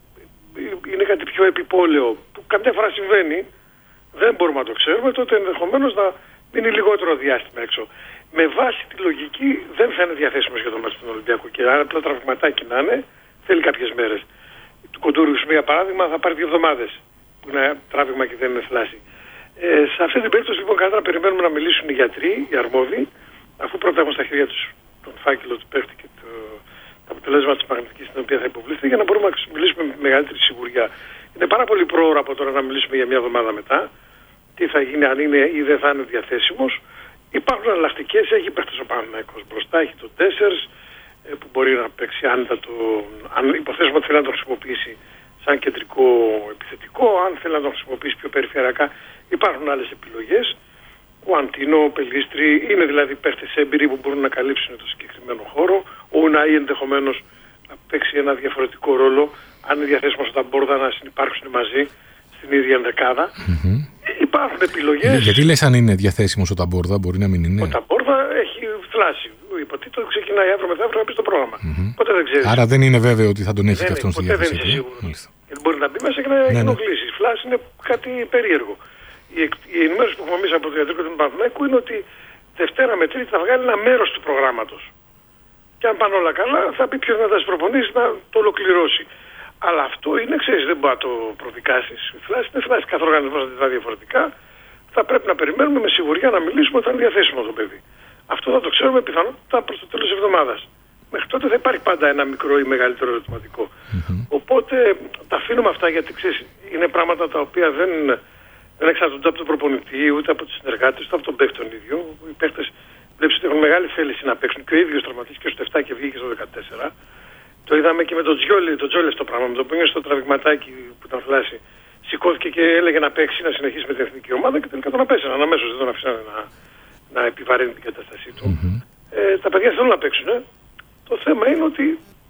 είναι κάτι πιο επιπόλαιο, που καμιά φορά συμβαίνει, δεν μπορούμε να το ξέρουμε, τότε ενδεχομένως να μείνει λιγότερο διάστημα έξω. Με βάση τη λογική δεν θα είναι διαθέσιμος για το μάτι του Ολυμπιακού και αν απλά τραυματάκι να είναι, θέλει κάποιες μέρες. Του Κοντούρου, για παράδειγμα, θα πάρει δύο εβδομάδες που είναι τράβηγμα και δεν είναι θλάση. Ε, σε αυτή την περίπτωση λοιπόν καλύτερα περιμένουμε να μιλήσουν οι γιατροί, οι αρμόδιοι, αφού πρώτα έχουν στα χέρια τους τον φάκελο του παίχτη και το, το αποτελέσμα της μαγνητικής στην οποία θα υποβληθεί, για να μπορούμε να μιλήσουμε με μεγαλύτερη σιγουριά. Είναι πάρα πολύ πρόωρο από τώρα να μιλήσουμε για μια εβδομάδα μετά, τι θα γίνει αν είναι ή δεν θα είναι διαθέσιμος. Υπάρχουν εναλλακτικές, έχει παίχτες ο Παναθηναϊκός μπροστά, έχει τον τέσσερις που μπορεί να παίξει άνετα το, αν υποθέσουμε ότι θέλει να τον χρησιμοποιήσει σαν κεντρικό επιθετικό, αν θέλει να τον χρησιμοποιήσει πιο περιφερειακά, υπάρχουν άλλες επιλογές. Ο Αντίνο, ο Πελίστρη, είναι δηλαδή παίχτες έμπειροι που μπορούν να καλύψουν το συγκεκριμένο χώρο. Ο Ουναή ενδεχομένως να παίξει ένα διαφορετικό ρόλο, αν είναι διαθέσιμος στα μπόρδα να συνυπάρχουν μαζί στην ίδια ενδεκάδα. Mm-hmm. Υπάρχουν επιλογές. Για, γιατί λες αν είναι διαθέσιμος ο Ταμπόρδα, μπορεί να μην είναι. Ο Ταμπόρδα έχει θλάσει. Υποτίθεται ξεκινάει αύριο μεθαύριο να μπει στο πρόγραμμα. Mm-hmm. Ποτέ δεν ξέρεις. Άρα δεν είναι βέβαιο ότι θα τον έχει και αυτόν στη διάθεση. Ποτέ δεν είσαι σίγουρος. Γιατί μπορεί να μπει μέσα και να ναι, ενοχλήσει. Η φλάση είναι κάτι περίεργο. Η, η ενημέρωση που έχουμε εμείς από το ιατρικό του Παναθηναϊκού είναι ότι Δευτέρα με Τρίτη θα βγάλει ένα μέρος του προγράμματος. Και αν πάνε όλα καλά, θα μπει πιο δυνατά στις προπονήσεις να το ολοκληρώσει. Αλλά αυτό είναι, ξέρεις, δεν μπορεί να το προδικάσεις. Η φλάση είναι φλάση. Κάθε οργανισμός θα τη δει διαφορετικά. Θα πρέπει να περιμένουμε με σιγουριά να μιλήσουμε όταν είναι διαθέσιμο το παιδί. Αυτό θα το ξέρουμε πιθανότατα προς το τέλος της εβδομάδας. Μέχρι τότε θα υπάρχει πάντα ένα μικρό ή μεγαλύτερο ερωτηματικό. Mm-hmm. Οπότε τα αφήνουμε αυτά γιατί ξέρεις, είναι πράγματα τα οποία δεν, δεν εξαρτούνται από τον προπονητή, ούτε από τους συνεργάτες, ούτε από τον παίκτη τον ίδιο. Οι παίκτες βλέπεις ότι έχουν μεγάλη θέληση να παίξουν και ο ίδιος τραυματίστηκε στο επτά και βγήκε στο δεκατέσσερα. Το είδαμε και με τον Τζιόλι, τον Τζόλι στο πράγμα, με το που είναι στο τραβηγματάκι που ήταν θλάσει. Σηκώθηκε και έλεγε να παίξει, να συνεχίσει με την εθνική ομάδα και τελικά τον απέσαιναν αμέσως, δεν τον αφήσανε να, να επιβαρύνει την κατάστασή του. Mm-hmm. Ε, τα παιδιά θέλουν να παίξουν. Ε. Το θέμα είναι ότι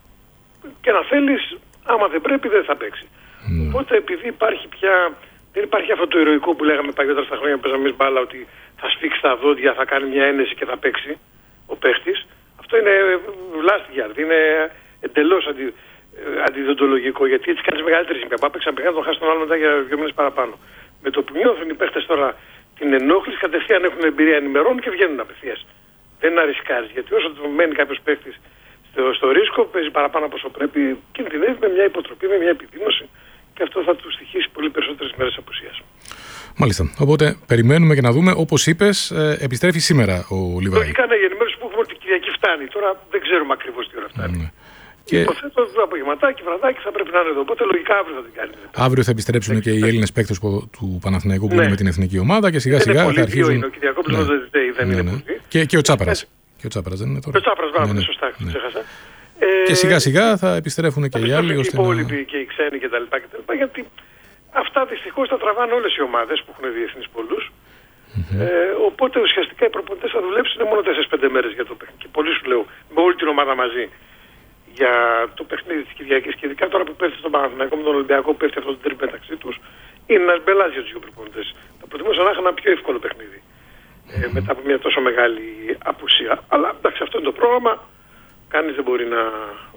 και να θέλεις, άμα δεν πρέπει δεν θα παίξει. Mm-hmm. Οπότε επειδή υπάρχει πια, δεν υπάρχει αυτό το ηρωικό που λέγαμε παλιότερα στα χρόνια που παίζαμε εμείς μπάλα, ότι θα σφίξει τα δόντια, θα κάνει μια ένεση και θα παίξει ο παίχτης. Αυτό είναι βλάστιγιαρδ, είναι εντελώς αντι, αντιδοντολογικό, γιατί έτσι κάνεις μεγαλύτερη ζημιά. Πάμε παίξαν παιχνίδι, τον χάσει τον άλλο μετά για δύο μήνες παραπάνω. Με το που νιώθουν οι παίχτες τώρα την ενόχληση, κατευθείαν έχουν εμπειρία, ενημερώνουν και βγαίνουν απευθείας. Δεν είναι να ρισκάρεις, γιατί όσο μένει κάποιος παίχτης στο, στο ρίσκο, παίζει παραπάνω από όσο πρέπει, κινδυνεύει με μια υποτροπή, με μια επιδείνωση και αυτό θα του στοιχήσει πολύ περισσότερες μέρες απουσίας. Μάλιστα. Οπότε περιμένουμε και να δούμε, όπως είπες, ε, επιστρέφει σήμερα ο Λιβάη. Λογικά είναι η ενημέρωση που έχουμε ότι την Κυριακή φτάνει. Τώρα δεν ξέρουμε ακριβώς τι ώρα φτάνει. Mm. Και... Υποθέτω το απογευματάκι, βραδάκι θα πρέπει να είναι εδώ. Οπότε λογικά αύριο θα την κάνει. Αύριο θα επιστρέψουν και οι Έλληνες παίκτες του Παναθηναϊκού που ναι. είναι με την εθνική ομάδα και σιγά σιγά θα αρχίσουν. Είναι ο Κυριακόπουλος ναι. δεν ναι, είναι ναι. πολύ. Και, και ο Τσάπρας. Και ο Τσάπρας δεν είναι τώρα. Ο Τσάπρας, μπράβο, ναι, ναι. σωστά, ναι. ξέχασα. Και σιγά σιγά θα επιστρέφουν και οι άλλοι. Οι υπόλοιποι και οι ξένοι κτλ. Γιατί αυτά δυστυχώς τα τραβάνε όλες οι ομάδες που έχουν διεθνείς πολλούς. Mm-hmm. Ε, οπότε ουσιαστικά οι προπονητές θα δουλέψουν μόνο τέσσερις πέντε μέρες για το παιχνίδι. Και πολλοί σου λέω με όλη την ομάδα μαζί για το παιχνίδι της Κυριακής. Και ειδικά τώρα που πέφτει στον Παναθηναϊκό με τον Ολυμπιακό που πέφτει αυτό το τρίπ μεταξύ τους, είναι ένας μπελάς για τους δύο προπονητές. Θα προτιμούσα να είχαν ένα πιο εύκολο παιχνίδι mm-hmm. ε, μετά από μια τόσο μεγάλη απουσία. Αλλά εντάξει, αυτό είναι το πρόγραμμα. Κανείς δεν μπορεί να,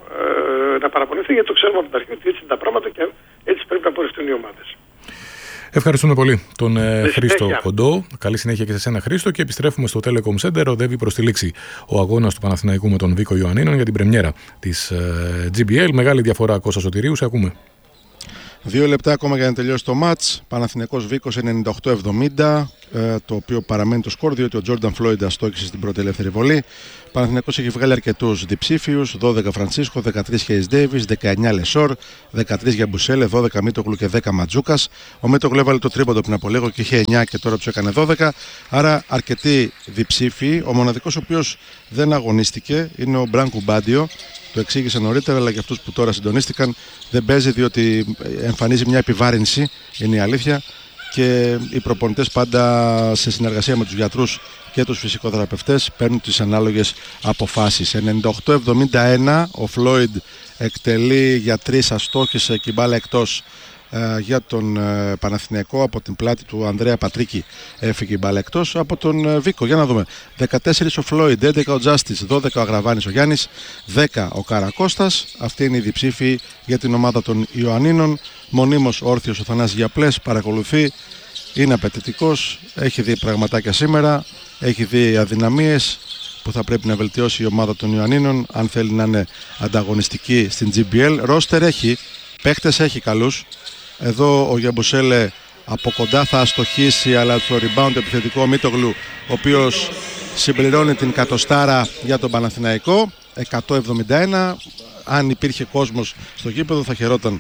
ε, να παραπονηθεί γιατί το ξέρουμε από την αρχή ότι έτσι είναι τα πράγματα και έτσι πρέπει να πορευτούν οι ομάδες. Ευχαριστούμε πολύ τον ε, Χρήστο Κοντό. Καλή συνέχεια και σε σένα, Χρήστο. Και επιστρέφουμε στο Telecom Center. Οδεύει προς τη λήξη ο αγώνας του Παναθηναϊκού με τον Βίκο Ιωαννίνων για την πρεμιέρα της ε, τζι μπι ελ. Μεγάλη διαφορά Κώστα Σωτηρίου. Σε ακούμε. Δύο λεπτά ακόμα για να τελειώσει το μάτς. Παναθηναϊκός Βίκος ενενήντα οκτώ εβδομήντα. το οποίο παραμένει το σκορ, διότι ο Τζόρνταν Φλόιντ αστόχησε στην πρώτη ελεύθερη βολή. Ο Παναθηναϊκός έχει βγάλει αρκετούς διψήφιους, δώδεκα Φραντσίσκο, δεκατρία Χέις Ντέιβις, δεκαεννιά Λεσόρ, δεκατρία Γιαμπουσέλε, δώδεκα Μίτογλου και δέκα Ματζούκας. Ο Μίτογλου έβαλε το τρίποντο πριν από λίγο και είχε εννιά και τώρα του έκανε δώδεκα. Άρα αρκετοί διψήφοι. Ο μοναδικός ο οποίος δεν αγωνίστηκε είναι ο Μπράνκου Μπάντιο. Το εξήγησα νωρίτερα, αλλά για αυτούς που τώρα συντονίστηκαν δεν παίζει, διότι εμφανίζει μια επιβάρυνση, είναι η αλήθεια. Και οι προπονητές πάντα σε συνεργασία με τους γιατρούς και τους φυσικοθεραπευτές παίρνουν τις ανάλογες αποφάσεις. ενενήντα οκτώ εβδομήντα ένα ο Φλόιντ εκτελεί για τρεις, αστόχησε και μπάλα εκτός ε, για τον ε, Παναθηναϊκό. Από την πλάτη του Ανδρέα Πατρίκη έφυγε η μπάλα εκτός. Από τον ε, Βίκο, για να δούμε, δεκατέσσερα ο Φλόιντ, έντεκα ο Τζάστις, δώδεκα ο Αγραβάνης ο Γιάννης, δέκα ο Καρακώστας. Αυτή είναι η διψήφοι για την ομάδα των Ιωαννίνων. Μονίμως όρθιος ο Θανάσης Γιαπλές παρακολουθεί, είναι απαιτητικός, έχει δει πραγματάκια σήμερα, έχει δει αδυναμίες που θα πρέπει να βελτιώσει η ομάδα των Ιωαννίνων αν θέλει να είναι ανταγωνιστική στην τζι μπι ελ. Ρόστερ έχει, παίχτες έχει καλούς. Εδώ ο Γιαμπουσέλε από κοντά θα αστοχίσει, αλλά στο rebound επιθετικό Μίτογλου, ο οποίος συμπληρώνει την κατοστάρα για τον Παναθηναϊκό, εκατόν εβδομήντα ένα. Αν υπήρχε κόσμος στο γήπεδο θα χαιρόταν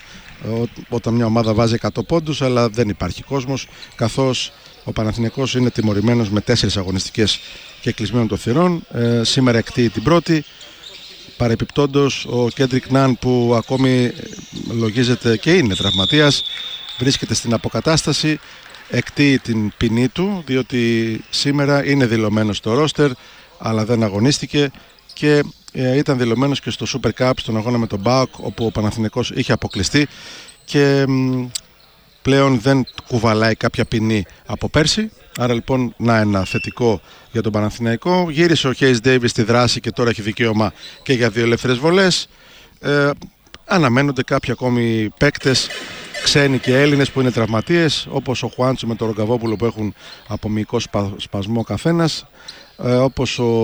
όταν μια ομάδα βάζει εκατό πόντους, αλλά δεν υπάρχει κόσμος, καθώς ο Παναθηναϊκός είναι τιμωρημένος με τέσσερις αγωνιστικές και κλεισμένων των θυρών. Ε, σήμερα εκτείει την πρώτη. Παρεπιπτόντως ο Κέντρικ Ναν, που ακόμη λογίζεται και είναι τραυματίας, βρίσκεται στην αποκατάσταση, εκτείει την ποινή του, διότι σήμερα είναι δηλωμένος στο ρόστερ αλλά δεν αγωνίστηκε και ε, ήταν δηλωμένος και στο Super Cup, στον αγώνα με τον ΠΑΟΚ, όπου ο Παναθηναϊκός είχε αποκλειστεί και μ, πλέον δεν κουβαλάει κάποια ποινή από πέρσι. Άρα λοιπόν να ένα θετικό για τον Παναθηναϊκό. Γύρισε ο Χέις Ντέιβις στη δράση και τώρα έχει δικαίωμα και για δύο ελεύθερες βολές. Ε, αναμένονται κάποιοι ακόμη παίκτες, ξένοι και Έλληνες, που είναι τραυματίες, όπως ο Χουάντσο με τον Ρογκαβόπουλο που έχουν από μυϊκό σπασμό καθένας, ε, όπως ο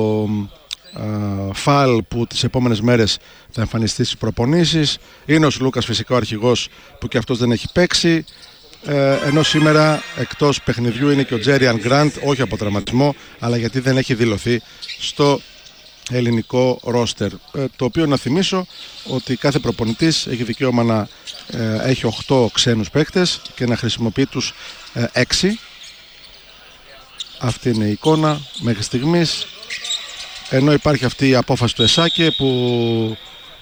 ε, Φαλ που τις επόμενες μέρες θα εμφανιστεί στις προπονήσεις. Είναι ο Λούκας φυσικά ο αρχηγός, που και αυτός δεν έχει παίξει. Ε, ενώ σήμερα εκτός παιχνιδιού είναι και ο Τζέριαν Γκραντ, όχι από τραυματισμό, αλλά γιατί δεν έχει δηλωθεί στο ελληνικό ρόστερ. Ε, το οποίο να θυμίσω ότι κάθε προπονητής έχει δικαίωμα να ε, έχει οκτώ ξένους παίκτες και να χρησιμοποιεί τους ε, έξι. Αυτή είναι η εικόνα μέχρι στιγμής. Ενώ υπάρχει αυτή η απόφαση του ΕΣΑΚΕ που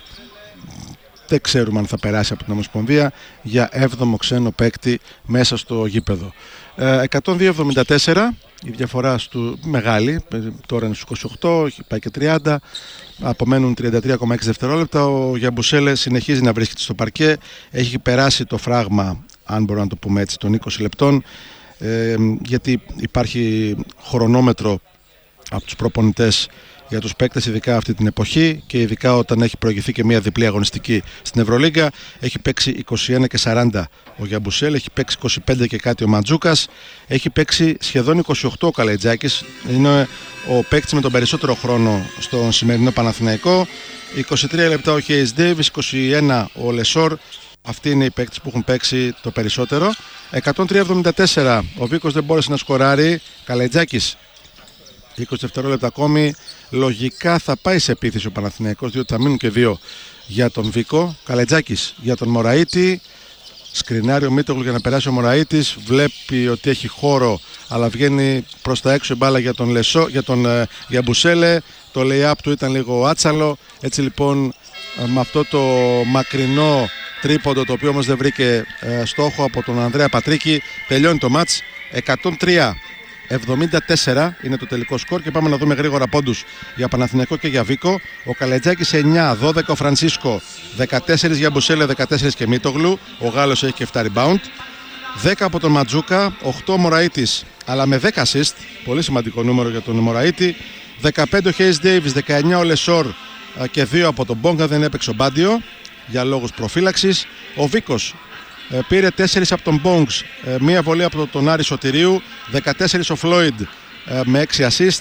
δεν ξέρουμε αν θα περάσει από την Ομοσπονδία για έβδομο ξένο παίκτη μέσα στο γήπεδο. Ε, εκατόν δύο εβδομήντα τέσσερα, η διαφορά του μεγάλη, τώρα είναι στους είκοσι οκτώ, πάει και τριάντα, απομένουν τριάντα τρία κόμμα έξι δευτερόλεπτα. Ο Γιαμπουσέλε συνεχίζει να βρίσκεται στο παρκέ, έχει περάσει το φράγμα, αν μπορούμε να το πούμε έτσι, των είκοσι λεπτών, ε, γιατί υπάρχει χρονόμετρο από τους προπονητές για τους παίκτες, ειδικά αυτή την εποχή και ειδικά όταν έχει προηγηθεί και μια διπλή αγωνιστική στην Ευρωλίγκα. Έχει παίξει είκοσι ένα και σαράντα ο Γιαμπουσέλ, έχει παίξει είκοσι πέντε και κάτι ο Μαντζούκας, έχει παίξει σχεδόν είκοσι οκτώ ο Καλαϊτζάκης, είναι ο παίκτης με τον περισσότερο χρόνο στον σημερινό Παναθηναϊκό. είκοσι τρία λεπτά ο Χέις Ντέιβις, είκοσι ένα ο Λεσόρ. Αυτοί είναι οι παίκτες που έχουν παίξει το περισσότερο. εκατόν τρία εβδομήντα τέσσερα ο Βίκος δεν μπόρεσε να σκοράρει. Καλαϊτζάκης είκοσι δευτερόλεπτα ακόμη. Λογικά θα πάει σε επίθεση ο Παναθηναϊκός, διότι θα μείνουν και δύο για τον Βίκο. Καλετζάκης για τον Μωραΐτη. Σκρινάρει ο Μίτογλου για να περάσει ο Μωραΐτης. Βλέπει ότι έχει χώρο, αλλά βγαίνει προς τα έξω η μπάλα για τον, Λεσό, για τον ε, Γιαμπουσέλε. Το lay-up του ήταν λίγο άτσαλο. Έτσι λοιπόν ε, με αυτό το μακρινό τρίποντο, το οποίο όμως δεν βρήκε ε, στόχο από τον Ανδρέα Πατρίκη, τελειώνει το μάτς. εκατόν τρία εβδομήντα τέσσερα είναι το τελικό σκορ και πάμε να δούμε γρήγορα πόντους για Παναθηναϊκό και για Βίκο. Ο Καλετζάκης εννιά, δώδεκα ο Φρανσίσκο, δεκατέσσερα για Μπουσέλε, δεκατέσσερα και Μίτογλου. Ο Γάλλος έχει και επτά rebound. δέκα από τον Ματζούκα, οκτώ ο Μωραΐτης, αλλά με δέκα assist. Πολύ σημαντικό νούμερο για τον Μωραΐτη. δεκαπέντε ο Χέις Ντέιβις, δεκαεννιά ο Λεσόρ και δύο από τον Μπόγκα. Δεν έπαιξε ο Μπάντιο για λόγους προφύλαξης. Ο Βίκος Ε, πήρε τέσσερα από τον Bongs, ε, μία βολή από τον Άρη Σωτηρίου, δεκατέσσερα ο Φλόιντ ε, με έξι assist,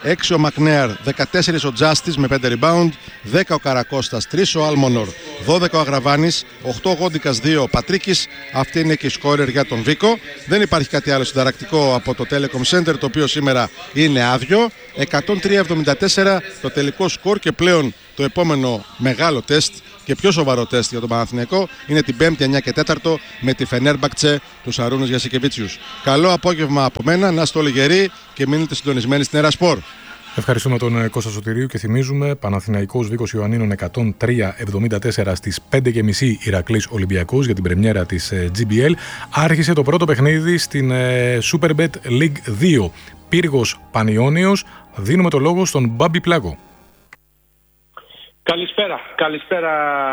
έξι ο Μακνέαρ, δεκατέσσερα ο Τζάστις με πέντε rebound, δέκα ο Καρακώστας, τρία ο Άλμονορ, δώδεκα ο Αγραβάνης, οκτώ ο Γόντικας, δύο ο Πατρίκης. Αυτή είναι και η σκόρερ για τον Βίκο. Δεν υπάρχει κάτι άλλο συνταρακτικό από το Telecom Center, το οποίο σήμερα είναι άδειο. εκατόν τρία εβδομήντα τέσσερα το τελικό σκορ και πλέον το επόμενο μεγάλο τεστ και πιο σοβαρό τεστ για τον Παναθηναϊκό είναι την Πέμπτη εννιά και τέσσερα με τη Φενέρμπαχτσε του Αρούνες Γιασικεβίτσιους. Καλό απόγευμα από μένα, να είστε όλοι γεροί και μείνετε συντονισμένοι στην Ερασπορ. Ευχαριστούμε τον Κώστα Σωτηρίου και θυμίζουμε Παναθηναϊκός Βίκος Ιωαννίνων εκατόν τρία εβδομήντα τέσσερα στις πέντε και μισή Ηρακλής Ολυμπιακός για την πρεμιέρα της τζι μπι ελ. Άρχισε το πρώτο παιχνίδι στην Superbet League δύο. Πύργος Πανιώνιος. Δίνουμε το λόγο στον Μπάμπη Πλάκο. Καλησπέρα. Καλησπέρα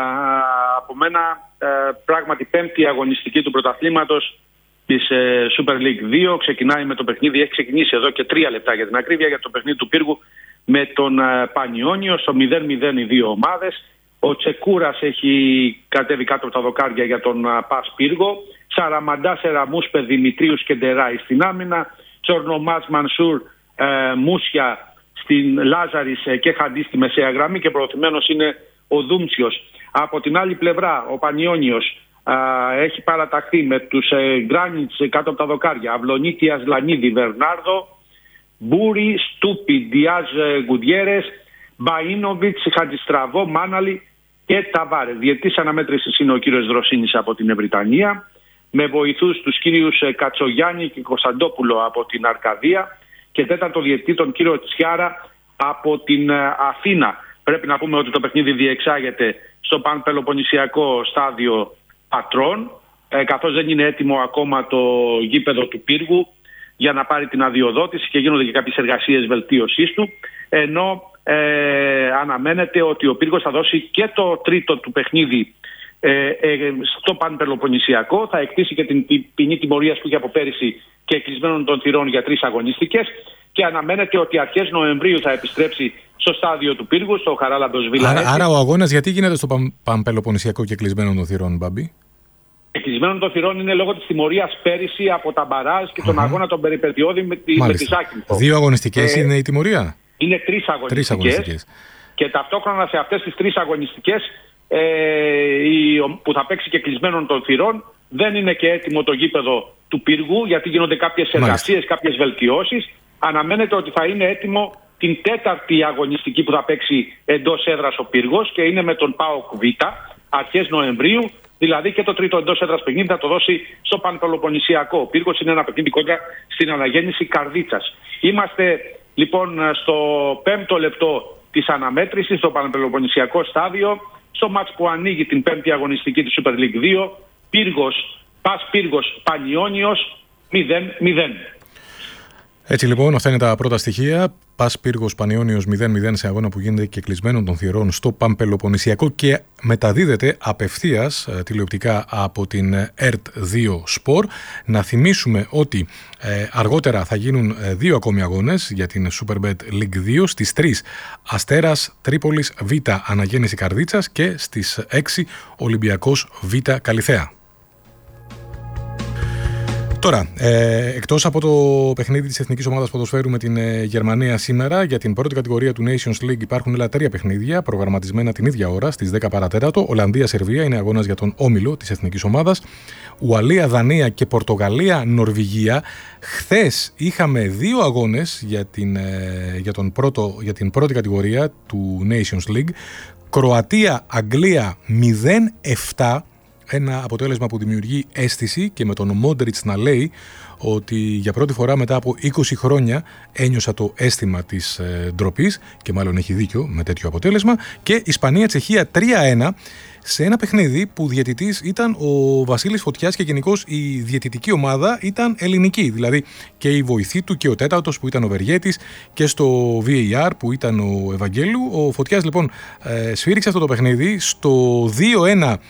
από μένα. Ε, πράγματι πέμπτη αγωνιστική του πρωταθλήματος της ε, Super League δύο. Ξεκινάει με το παιχνίδι, έχει ξεκινήσει εδώ και τρία λεπτά για την ακρίβεια, για το παιχνίδι του Πύργου με τον ε, Πανιώνιο. Στο μηδέν μηδέν οι δύο ομάδες. Ο Τσεκούρας έχει κατέβει κάτω από τα δοκάρια για τον ε, Πας Πύργο. Σαραμαντά Σεραμούσπε, Δημητρίους και Ντεράη στην άμυνα. Τσορνομάς Μανσούρ, ε, Μούσια στην Λάζαρης και Χαντή στη μεσαία γραμμή και προωθημένος είναι ο Δούμτσιος. Από την άλλη πλευρά ο Πανιώνιος α, έχει παραταχθεί με τους ε, Γκράνιτς κάτω από τα δοκάρια. Αυλονίτιας, Λανίδη, Βερνάρδο, Μπούρι, Στούπι, Διάζ, Γκουδιέρες, Μπαΐνοβιτς, Χατζιστραβό, Μάναλη και Ταβάρες. Διετής αναμέτρησης είναι ο κύριος Δροσίνης από την Ευρυτανία, με βοηθούς τους κύριους Κατσογιάννη και Κωνσταντόπουλο από την Αρκαδία και τέταρτο διαιτητή τον κύριο Τσιάρα από την Αθήνα. Πρέπει να πούμε ότι το παιχνίδι διεξάγεται στο πανπελοποννησιακό στάδιο Πατρών, ε, καθώς δεν είναι έτοιμο ακόμα το γήπεδο του Πύργου για να πάρει την αδειοδότηση και γίνονται και κάποιες εργασίες βελτίωσής του, ενώ ε, αναμένεται ότι ο Πύργος θα δώσει και το τρίτο του παιχνίδι ε, ε, στο πανπελοποννησιακό, θα εκτίσει και την ποινή τιμωρίας που είχε από πέρυσι και κλεισμένων των θυρών για τρεις αγωνιστικές και αναμένεται ότι αρχές Νοεμβρίου θα επιστρέψει στο στάδιο του Πύργου, στο Χαράλαμπος Βίλα. Άρα, άρα ο αγώνας γιατί γίνεται στο παν, Πανπελοποννησιακό και κλεισμένων των θυρών, Μπάμπη? Κλεισμένων των θυρών είναι λόγω της τιμωρίας πέρυσι από τα μπαράζ και τον uh-huh. αγώνα των περιπετειώδη με τη, με τη Ζάκυνθο. Δύο αγωνιστικές ε, είναι η τιμωρία? Είναι τρεις αγωνιστικές, τρεις αγωνιστικές. Και ταυτόχρονα σε αυτές τις τρεις αγωνιστικές ε, η, που θα παίξει και κλεισμένων των θυρών δεν είναι και έτοιμο το γήπεδο του Πύργου, γιατί γίνονται κάποιες εργασίες, κάποιες βελτιώσεις. Αναμένεται ότι θα είναι έτοιμο την τέταρτη αγωνιστική που θα παίξει εντός έδρας ο Πύργος και είναι με τον ΠΑΟΚ Β αρχές Νοεμβρίου. Δηλαδή και το τρίτο εντός έδρας παιχνίδι θα το δώσει στο Πανπελοποννησιακό. Ο Πύργος είναι ένα παιχνίδι κοντά στην αναγέννηση Καρδίτσας. Είμαστε λοιπόν στο πέμπτο λεπτό της αναμέτρησης, στο Πανπελοποννησιακό στάδιο, στο μάτς που ανοίγει την πέμπτη αγωνιστική της Super League δύο. Πύργος, Πας Πύργος Πανιώνιος μηδέν μηδέν. Έτσι λοιπόν, αυτά είναι τα πρώτα στοιχεία. Πας Πύργος Πανιώνιος μηδέν μηδέν σε αγώνα που γίνεται και κλεισμένων των θυρών στο Πανπελοποννησιακό και μεταδίδεται απευθείας ε, τηλεοπτικά από την ΕΡΤ δύο Sport. Να θυμίσουμε ότι ε, αργότερα θα γίνουν ε, δύο ακόμη αγώνες για την Superbet League δύο. Στις τρεις Αστέρας Τρίπολης Β Αναγέννηση Καρδίτσας και στις έξι Ολυμπιακός Β Καλιθέα. Τώρα, ε, εκτός από το παιχνίδι της Εθνικής Ομάδας Ποδοσφαίρου με την ε, Γερμανία σήμερα, για την πρώτη κατηγορία του Nations League υπάρχουν άλλα τρία παιχνίδια προγραμματισμένα την ίδια ώρα στις δέκα παρά τέταρτο. Ολλανδία-Σερβία είναι αγώνας για τον όμιλο της Εθνικής Ομάδας. Ουαλία-Δανία και Πορτογαλία-Νορβηγία. Χθες είχαμε δύο αγώνες για την, ε, για, τον πρώτο, για την πρώτη κατηγορία του Nations League. Κροατία-Αγγλία μηδέν επτά. Ένα αποτέλεσμα που δημιουργεί αίσθηση και με τον Μόντριτς να λέει ότι για πρώτη φορά μετά από είκοσι χρόνια ένιωσα το αίσθημα της ε, ντροπής και μάλλον έχει δίκιο με τέτοιο αποτέλεσμα. Και Ισπανία-Τσεχία τρία ένα σε ένα παιχνίδι που διαιτητής ήταν ο Βασίλης Φωτιάς και γενικώς η διαιτητική ομάδα ήταν ελληνική. Δηλαδή και η βοηθή του και ο τέταρτος που ήταν ο Βεργέτης και στο βι έι αρ που ήταν ο Ευαγγέλου. Ο Φωτιάς λοιπόν ε, σφύριξε αυτό το παιχνίδι στο δύο ένα.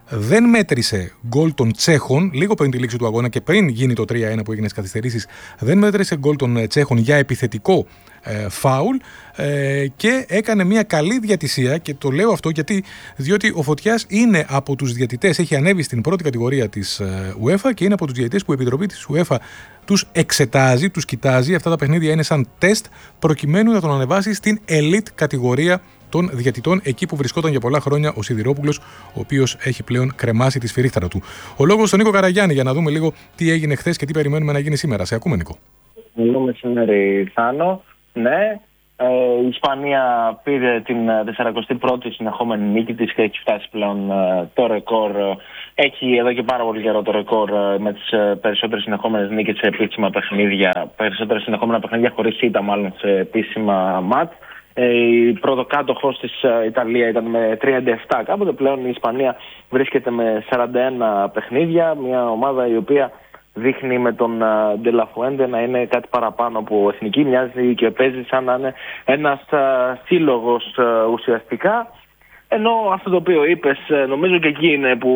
δεν μέτρησε γκολ των Τσέχων λίγο πριν τη λήξη του αγώνα και πριν γίνει το τρία ένα που έγινε στις καθυστερήσεις. Δεν μέτρησε γκολ των Τσέχων για επιθετικό ε, φάουλ ε, και έκανε μια καλή διατησία. Και το λέω αυτό γιατί διότι ο Φωτιάς είναι από τους διαιτητές, έχει ανέβει στην πρώτη κατηγορία της ε, UEFA και είναι από τους διαιτητές που η Επιτροπή της UEFA τους εξετάζει, τους κοιτάζει. Αυτά τα παιχνίδια είναι σαν τεστ προκειμένου να τον ανεβάσει στην elite κατηγορία των διαιτητών, εκεί που βρισκόταν για πολλά χρόνια ο Σιδηρόπουλος, ο οποίος έχει πλέον κρεμάσει τη σφυρίχταρα του. Ο λόγος στον Νίκο Καραγιάννη για να δούμε λίγο τι έγινε χθες και τι περιμένουμε να γίνει σήμερα. Σε ακούμε, Νίκο. Καλό μεσημέρι, Θάνο. Ναι, ε, η Ισπανία πήρε την τεσσαρακοστή πρώτη συνεχόμενη νίκη της και έχει φτάσει πλέον ε, το ρεκόρ. Έχει εδώ και πάρα πολύ καιρό το ρεκόρ ε, με τις ε, περισσότερες συνεχόμενες νίκες σε επίσημα παιχνίδια, περισσότερες συνεχόμενα παιχνίδια χωρίς ήττα μάλλον σε επίσημα μάτ. Η πρωτοκάτοχος της Ιταλία ήταν με τριάντα επτά κάποτε, πλέον η Ισπανία βρίσκεται με σαράντα ένα παιχνίδια, μια ομάδα η οποία δείχνει με τον Ντελαφουέντε να είναι κάτι παραπάνω από εθνική, μοιάζει και παίζει σαν να είναι ένας σύλλογος ουσιαστικά, ενώ αυτό το οποίο είπες νομίζω και εκεί είναι που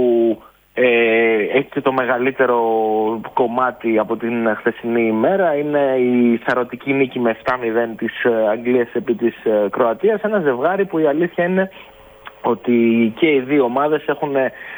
Ε, έχει το μεγαλύτερο κομμάτι από την χθεσινή ημέρα. Είναι η σαρωτική νίκη με επτά μηδέν της Αγγλίας επί της Κροατίας. Ένα ζευγάρι που η αλήθεια είναι ότι και οι δύο ομάδες έχουν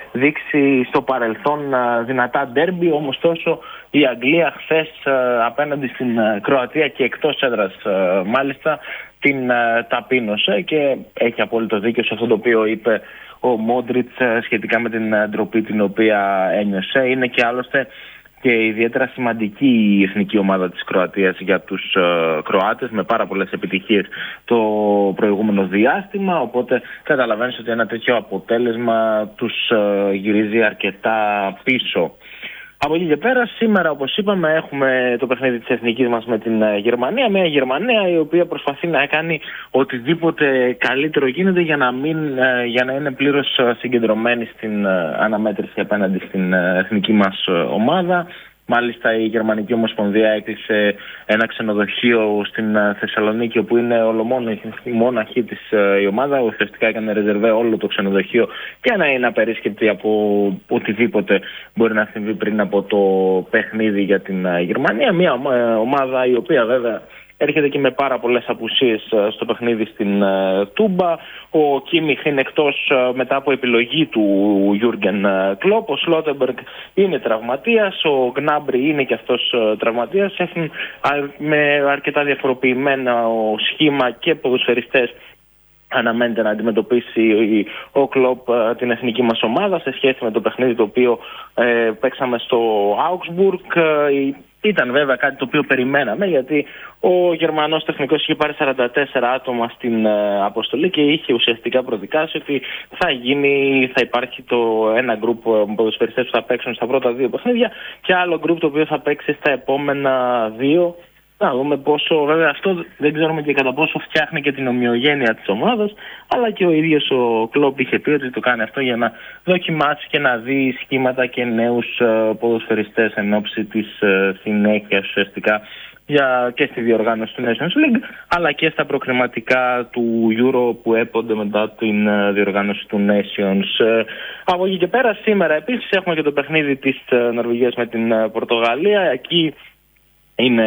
δείξει στο παρελθόν δυνατά ντέρμπι, όμως τόσο η Αγγλία χθες απέναντι στην Κροατία και εκτός έδρας μάλιστα την ταπείνωσε και έχει απόλυτο δίκιο σε αυτό το οποίο είπε ο Μόντριτς σχετικά με την ντροπή την οποία ένιωσε. Είναι και άλλωστε και ιδιαίτερα σημαντική η εθνική ομάδα της Κροατίας για τους uh, Κροάτες, με πάρα πολλές επιτυχίες το προηγούμενο διάστημα, οπότε καταλαβαίνεις ότι ένα τέτοιο αποτέλεσμα τους uh, γυρίζει αρκετά πίσω. Από εκεί και πέρα, σήμερα όπως είπαμε έχουμε το παιχνίδι της εθνικής μας με την Γερμανία. Μια Γερμανία η οποία προσπαθεί να κάνει οτιδήποτε καλύτερο γίνεται για να, μην, για να είναι πλήρως συγκεντρωμένη στην αναμέτρηση απέναντι στην εθνική μας ομάδα. Μάλιστα η Γερμανική Ομοσπονδία έκλεισε ένα ξενοδοχείο στην Θεσσαλονίκη, όπου είναι ολομόναχη της η ομάδα. Ουσιαστικά έκανε ρεζερβέ όλο το ξενοδοχείο και να είναι απερίσκεπτη από οτιδήποτε μπορεί να συμβεί πριν από το παιχνίδι για την Γερμανία. Μια ομάδα η οποία βέβαια έρχεται και με πάρα πολλές απουσίες στο παιχνίδι στην uh, Τούμπα. Ο Κίμιχ είναι εκτός uh, μετά από επιλογή του Γιούργεν Κλόπ. Ο Σλότεμπεργκ είναι τραυματίας. Ο Γκνάμπρι είναι και αυτός uh, τραυματίας. Έχουν uh, με αρκετά διαφοροποιημένα ο σχήμα και ποδοσφαιριστές αναμένεται να αντιμετωπίσει ο Κλόπ uh, την εθνική μας ομάδα σε σχέση με το παιχνίδι το οποίο uh, παίξαμε στο Augsburg. Uh, Ήταν βέβαια κάτι το οποίο περιμέναμε, γιατί ο Γερμανός τεχνικός είχε πάρει σαράντα τέσσερα άτομα στην ε, αποστολή και είχε ουσιαστικά προδικάσει ότι θα γίνει, θα υπάρχει το ένα γκρουπ ποδοσφαιριστές που θα παίξουν στα πρώτα δύο παιχνίδια και άλλο γκρουπ το οποίο θα παίξει στα επόμενα δύο. Να δούμε πόσο, βέβαια αυτό δεν ξέρουμε και κατά πόσο φτιάχνει και την ομοιογένεια της ομάδας, αλλά και ο ίδιος ο Κλόπ είχε πει ότι το κάνει αυτό για να δοκιμάσει και να δει σχήματα και νέους uh, ποδοσφαιριστές εν ώψη της uh, συνέχειας ουσιαστικά για, και στη διοργάνωση του Nations League, αλλά και στα προκριματικά του Euro που έπονται μετά την uh, διοργάνωση του Nations. Uh, από εκεί και πέρα σήμερα επίσης έχουμε και το παιχνίδι της uh, Νορβηγίας με την uh, Πορτογαλία. Εκεί είναι...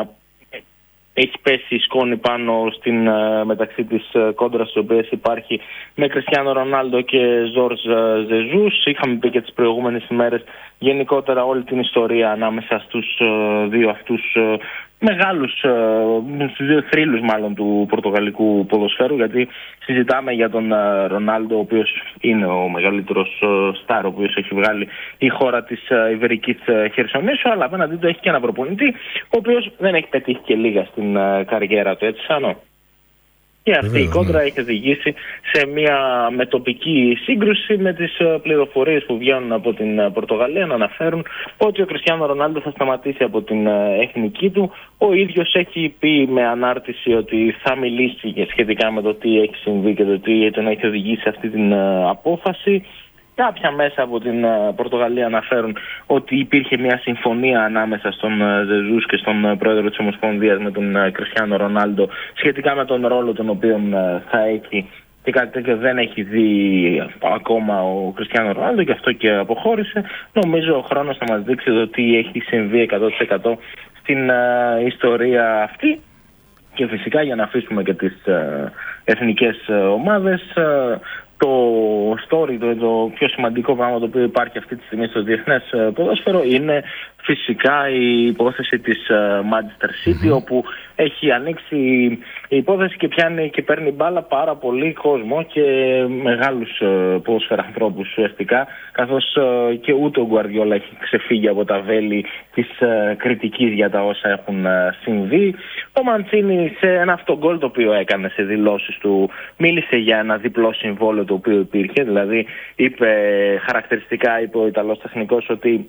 Έχει πέσει η σκόνη πάνω στην, μεταξύ της κόντρας της οποίας υπάρχει με Κριστιάνο Ρονάλντο και Ζορζ Ζεζούς. Είχαμε πει και τις προηγούμενες ημέρες γενικότερα όλη την ιστορία ανάμεσα στους δύο αυτούς μεγάλους, στους δύο θρύλους μάλλον του πορτογαλικού ποδοσφαίρου, γιατί συζητάμε για τον Ρονάλντο, ο οποίος είναι ο μεγαλύτερος στάρ ο οποίος έχει βγάλει η χώρα της Ιβερικής Χερσονήσου, αλλά απέναντί του έχει και ένα προπονητή ο οποίος δεν έχει πετύχει και λίγα στην καριέρα του, έτσι Σάνο. Και αυτή Βέβαια, η κόντρα ναι. έχει οδηγήσει σε μια μετοπική σύγκρουση, με τις πληροφορίες που βγαίνουν από την Πορτογαλία να αναφέρουν ότι ο Κριστιάνο Ρονάλντο θα σταματήσει από την εθνική του. Ο ίδιος έχει πει με ανάρτηση ότι θα μιλήσει σχετικά με το τι έχει συμβεί και το τι τον έχει οδηγήσει σε αυτή την απόφαση. Κάποια μέσα από την Πορτογαλία αναφέρουν ότι υπήρχε μια συμφωνία ανάμεσα στον Ζεζούς και στον πρόεδρο της Ομοσπονδίας με τον Κριστιάνο Ρονάλντο σχετικά με τον ρόλο τον οποίο θα έχει και κάτι τέτοιο δεν έχει δει ακόμα ο Κριστιάνο Ρονάλντο, και αυτό και αποχώρησε. Νομίζω ο χρόνος θα μας δείξει το τι έχει συμβεί εκατό τοις εκατό στην uh, ιστορία αυτή. Και φυσικά, για να αφήσουμε και τις uh, εθνικές uh, ομάδες, uh, το story, το, το πιο σημαντικό πράγμα το οποίο υπάρχει αυτή τη στιγμή στο διεθνές uh, ποδόσφαιρο είναι φυσικά η υπόθεση της uh, Manchester City, mm-hmm. όπου έχει ανοίξει η υπόθεση και πιάνει και παίρνει μπάλα πάρα πολύ κόσμο και μεγάλους uh, ποδοσφαιρανθρώπους ουσιαστικά, καθώς uh, και ούτε ο Γκουαρδιόλα έχει ξεφύγει από τα βέλη της uh, κριτικής για τα όσα έχουν uh, συμβεί. Ο Μαντσίνι σε ένα αυτό γκολ το οποίο έκανε σε δηλώσεις του μίλησε για ένα διπλό συμβόλαιο το οποίο υπήρχε, δηλαδή είπε χαρακτηριστικά, είπε ο Ιταλός τεχνικός, ότι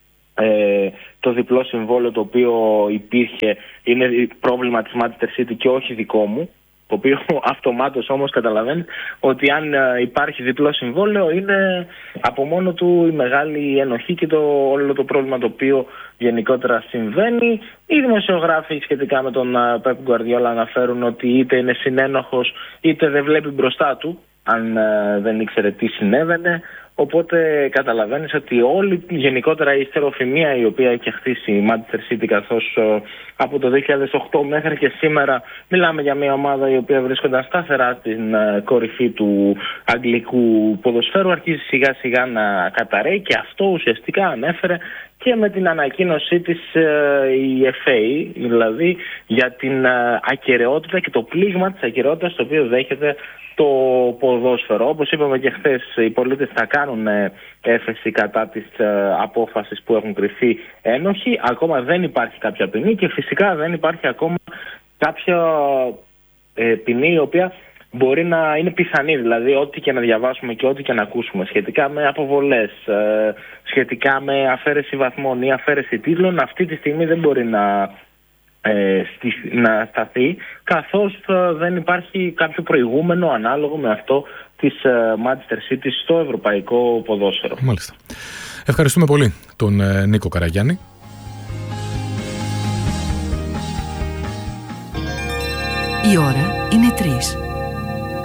Ε, το διπλό συμβόλαιο το οποίο υπήρχε είναι πρόβλημα της Manchester City και όχι δικό μου, το οποίο αυτομάτως όμως καταλαβαίνει ότι αν υπάρχει διπλό συμβόλαιο είναι από μόνο του η μεγάλη ενοχή και το, όλο το πρόβλημα το οποίο γενικότερα συμβαίνει. Οι δημοσιογράφοι σχετικά με τον Pep Guardiola αναφέρουν ότι είτε είναι συνένοχος είτε δεν βλέπει μπροστά του, αν δεν ήξερε τι συνέβαινε. Οπότε καταλαβαίνεις ότι όλη γενικότερα η ιστεροφημία η οποία έχει χτίσει η Manchester City, καθώς uh, από το δύο χιλιάδες οκτώ μέχρι και σήμερα μιλάμε για μια ομάδα η οποία βρίσκονταν σταθερά στην uh, κορυφή του αγγλικού ποδοσφαίρου, αρχίζει σιγά σιγά να καταραίει, και αυτό ουσιαστικά ανέφερε και με την ανακοίνωσή της uh, η εφ έι, δηλαδή για την uh, ακεραιότητα και το πλήγμα της ακεραιότητας το οποίο δέχεται το ποδόσφαιρο. Όπως είπαμε και χθες, οι πολίτες θα κάνουν έφεση κατά της ε, απόφασης που έχουν κρυφθεί ένοχοι. Ακόμα δεν υπάρχει κάποια ποινή και φυσικά δεν υπάρχει ακόμα κάποια ε, ποινή η οποία μπορεί να είναι πιθανή. Δηλαδή ό,τι και να διαβάσουμε και ό,τι και να ακούσουμε σχετικά με αποβολές, ε, σχετικά με αφαίρεση βαθμών ή αφαίρεση τίτλων, αυτή τη στιγμή δεν μπορεί να Ε, στη, να σταθεί, καθώς ε, δεν υπάρχει κάποιο προηγούμενο ανάλογο με αυτό της ε, Manchester City στο ευρωπαϊκό ποδόσφαιρο. Μάλιστα. Ευχαριστούμε πολύ τον ε, Νίκο Καραγιάννη. Η ώρα είναι τρεις.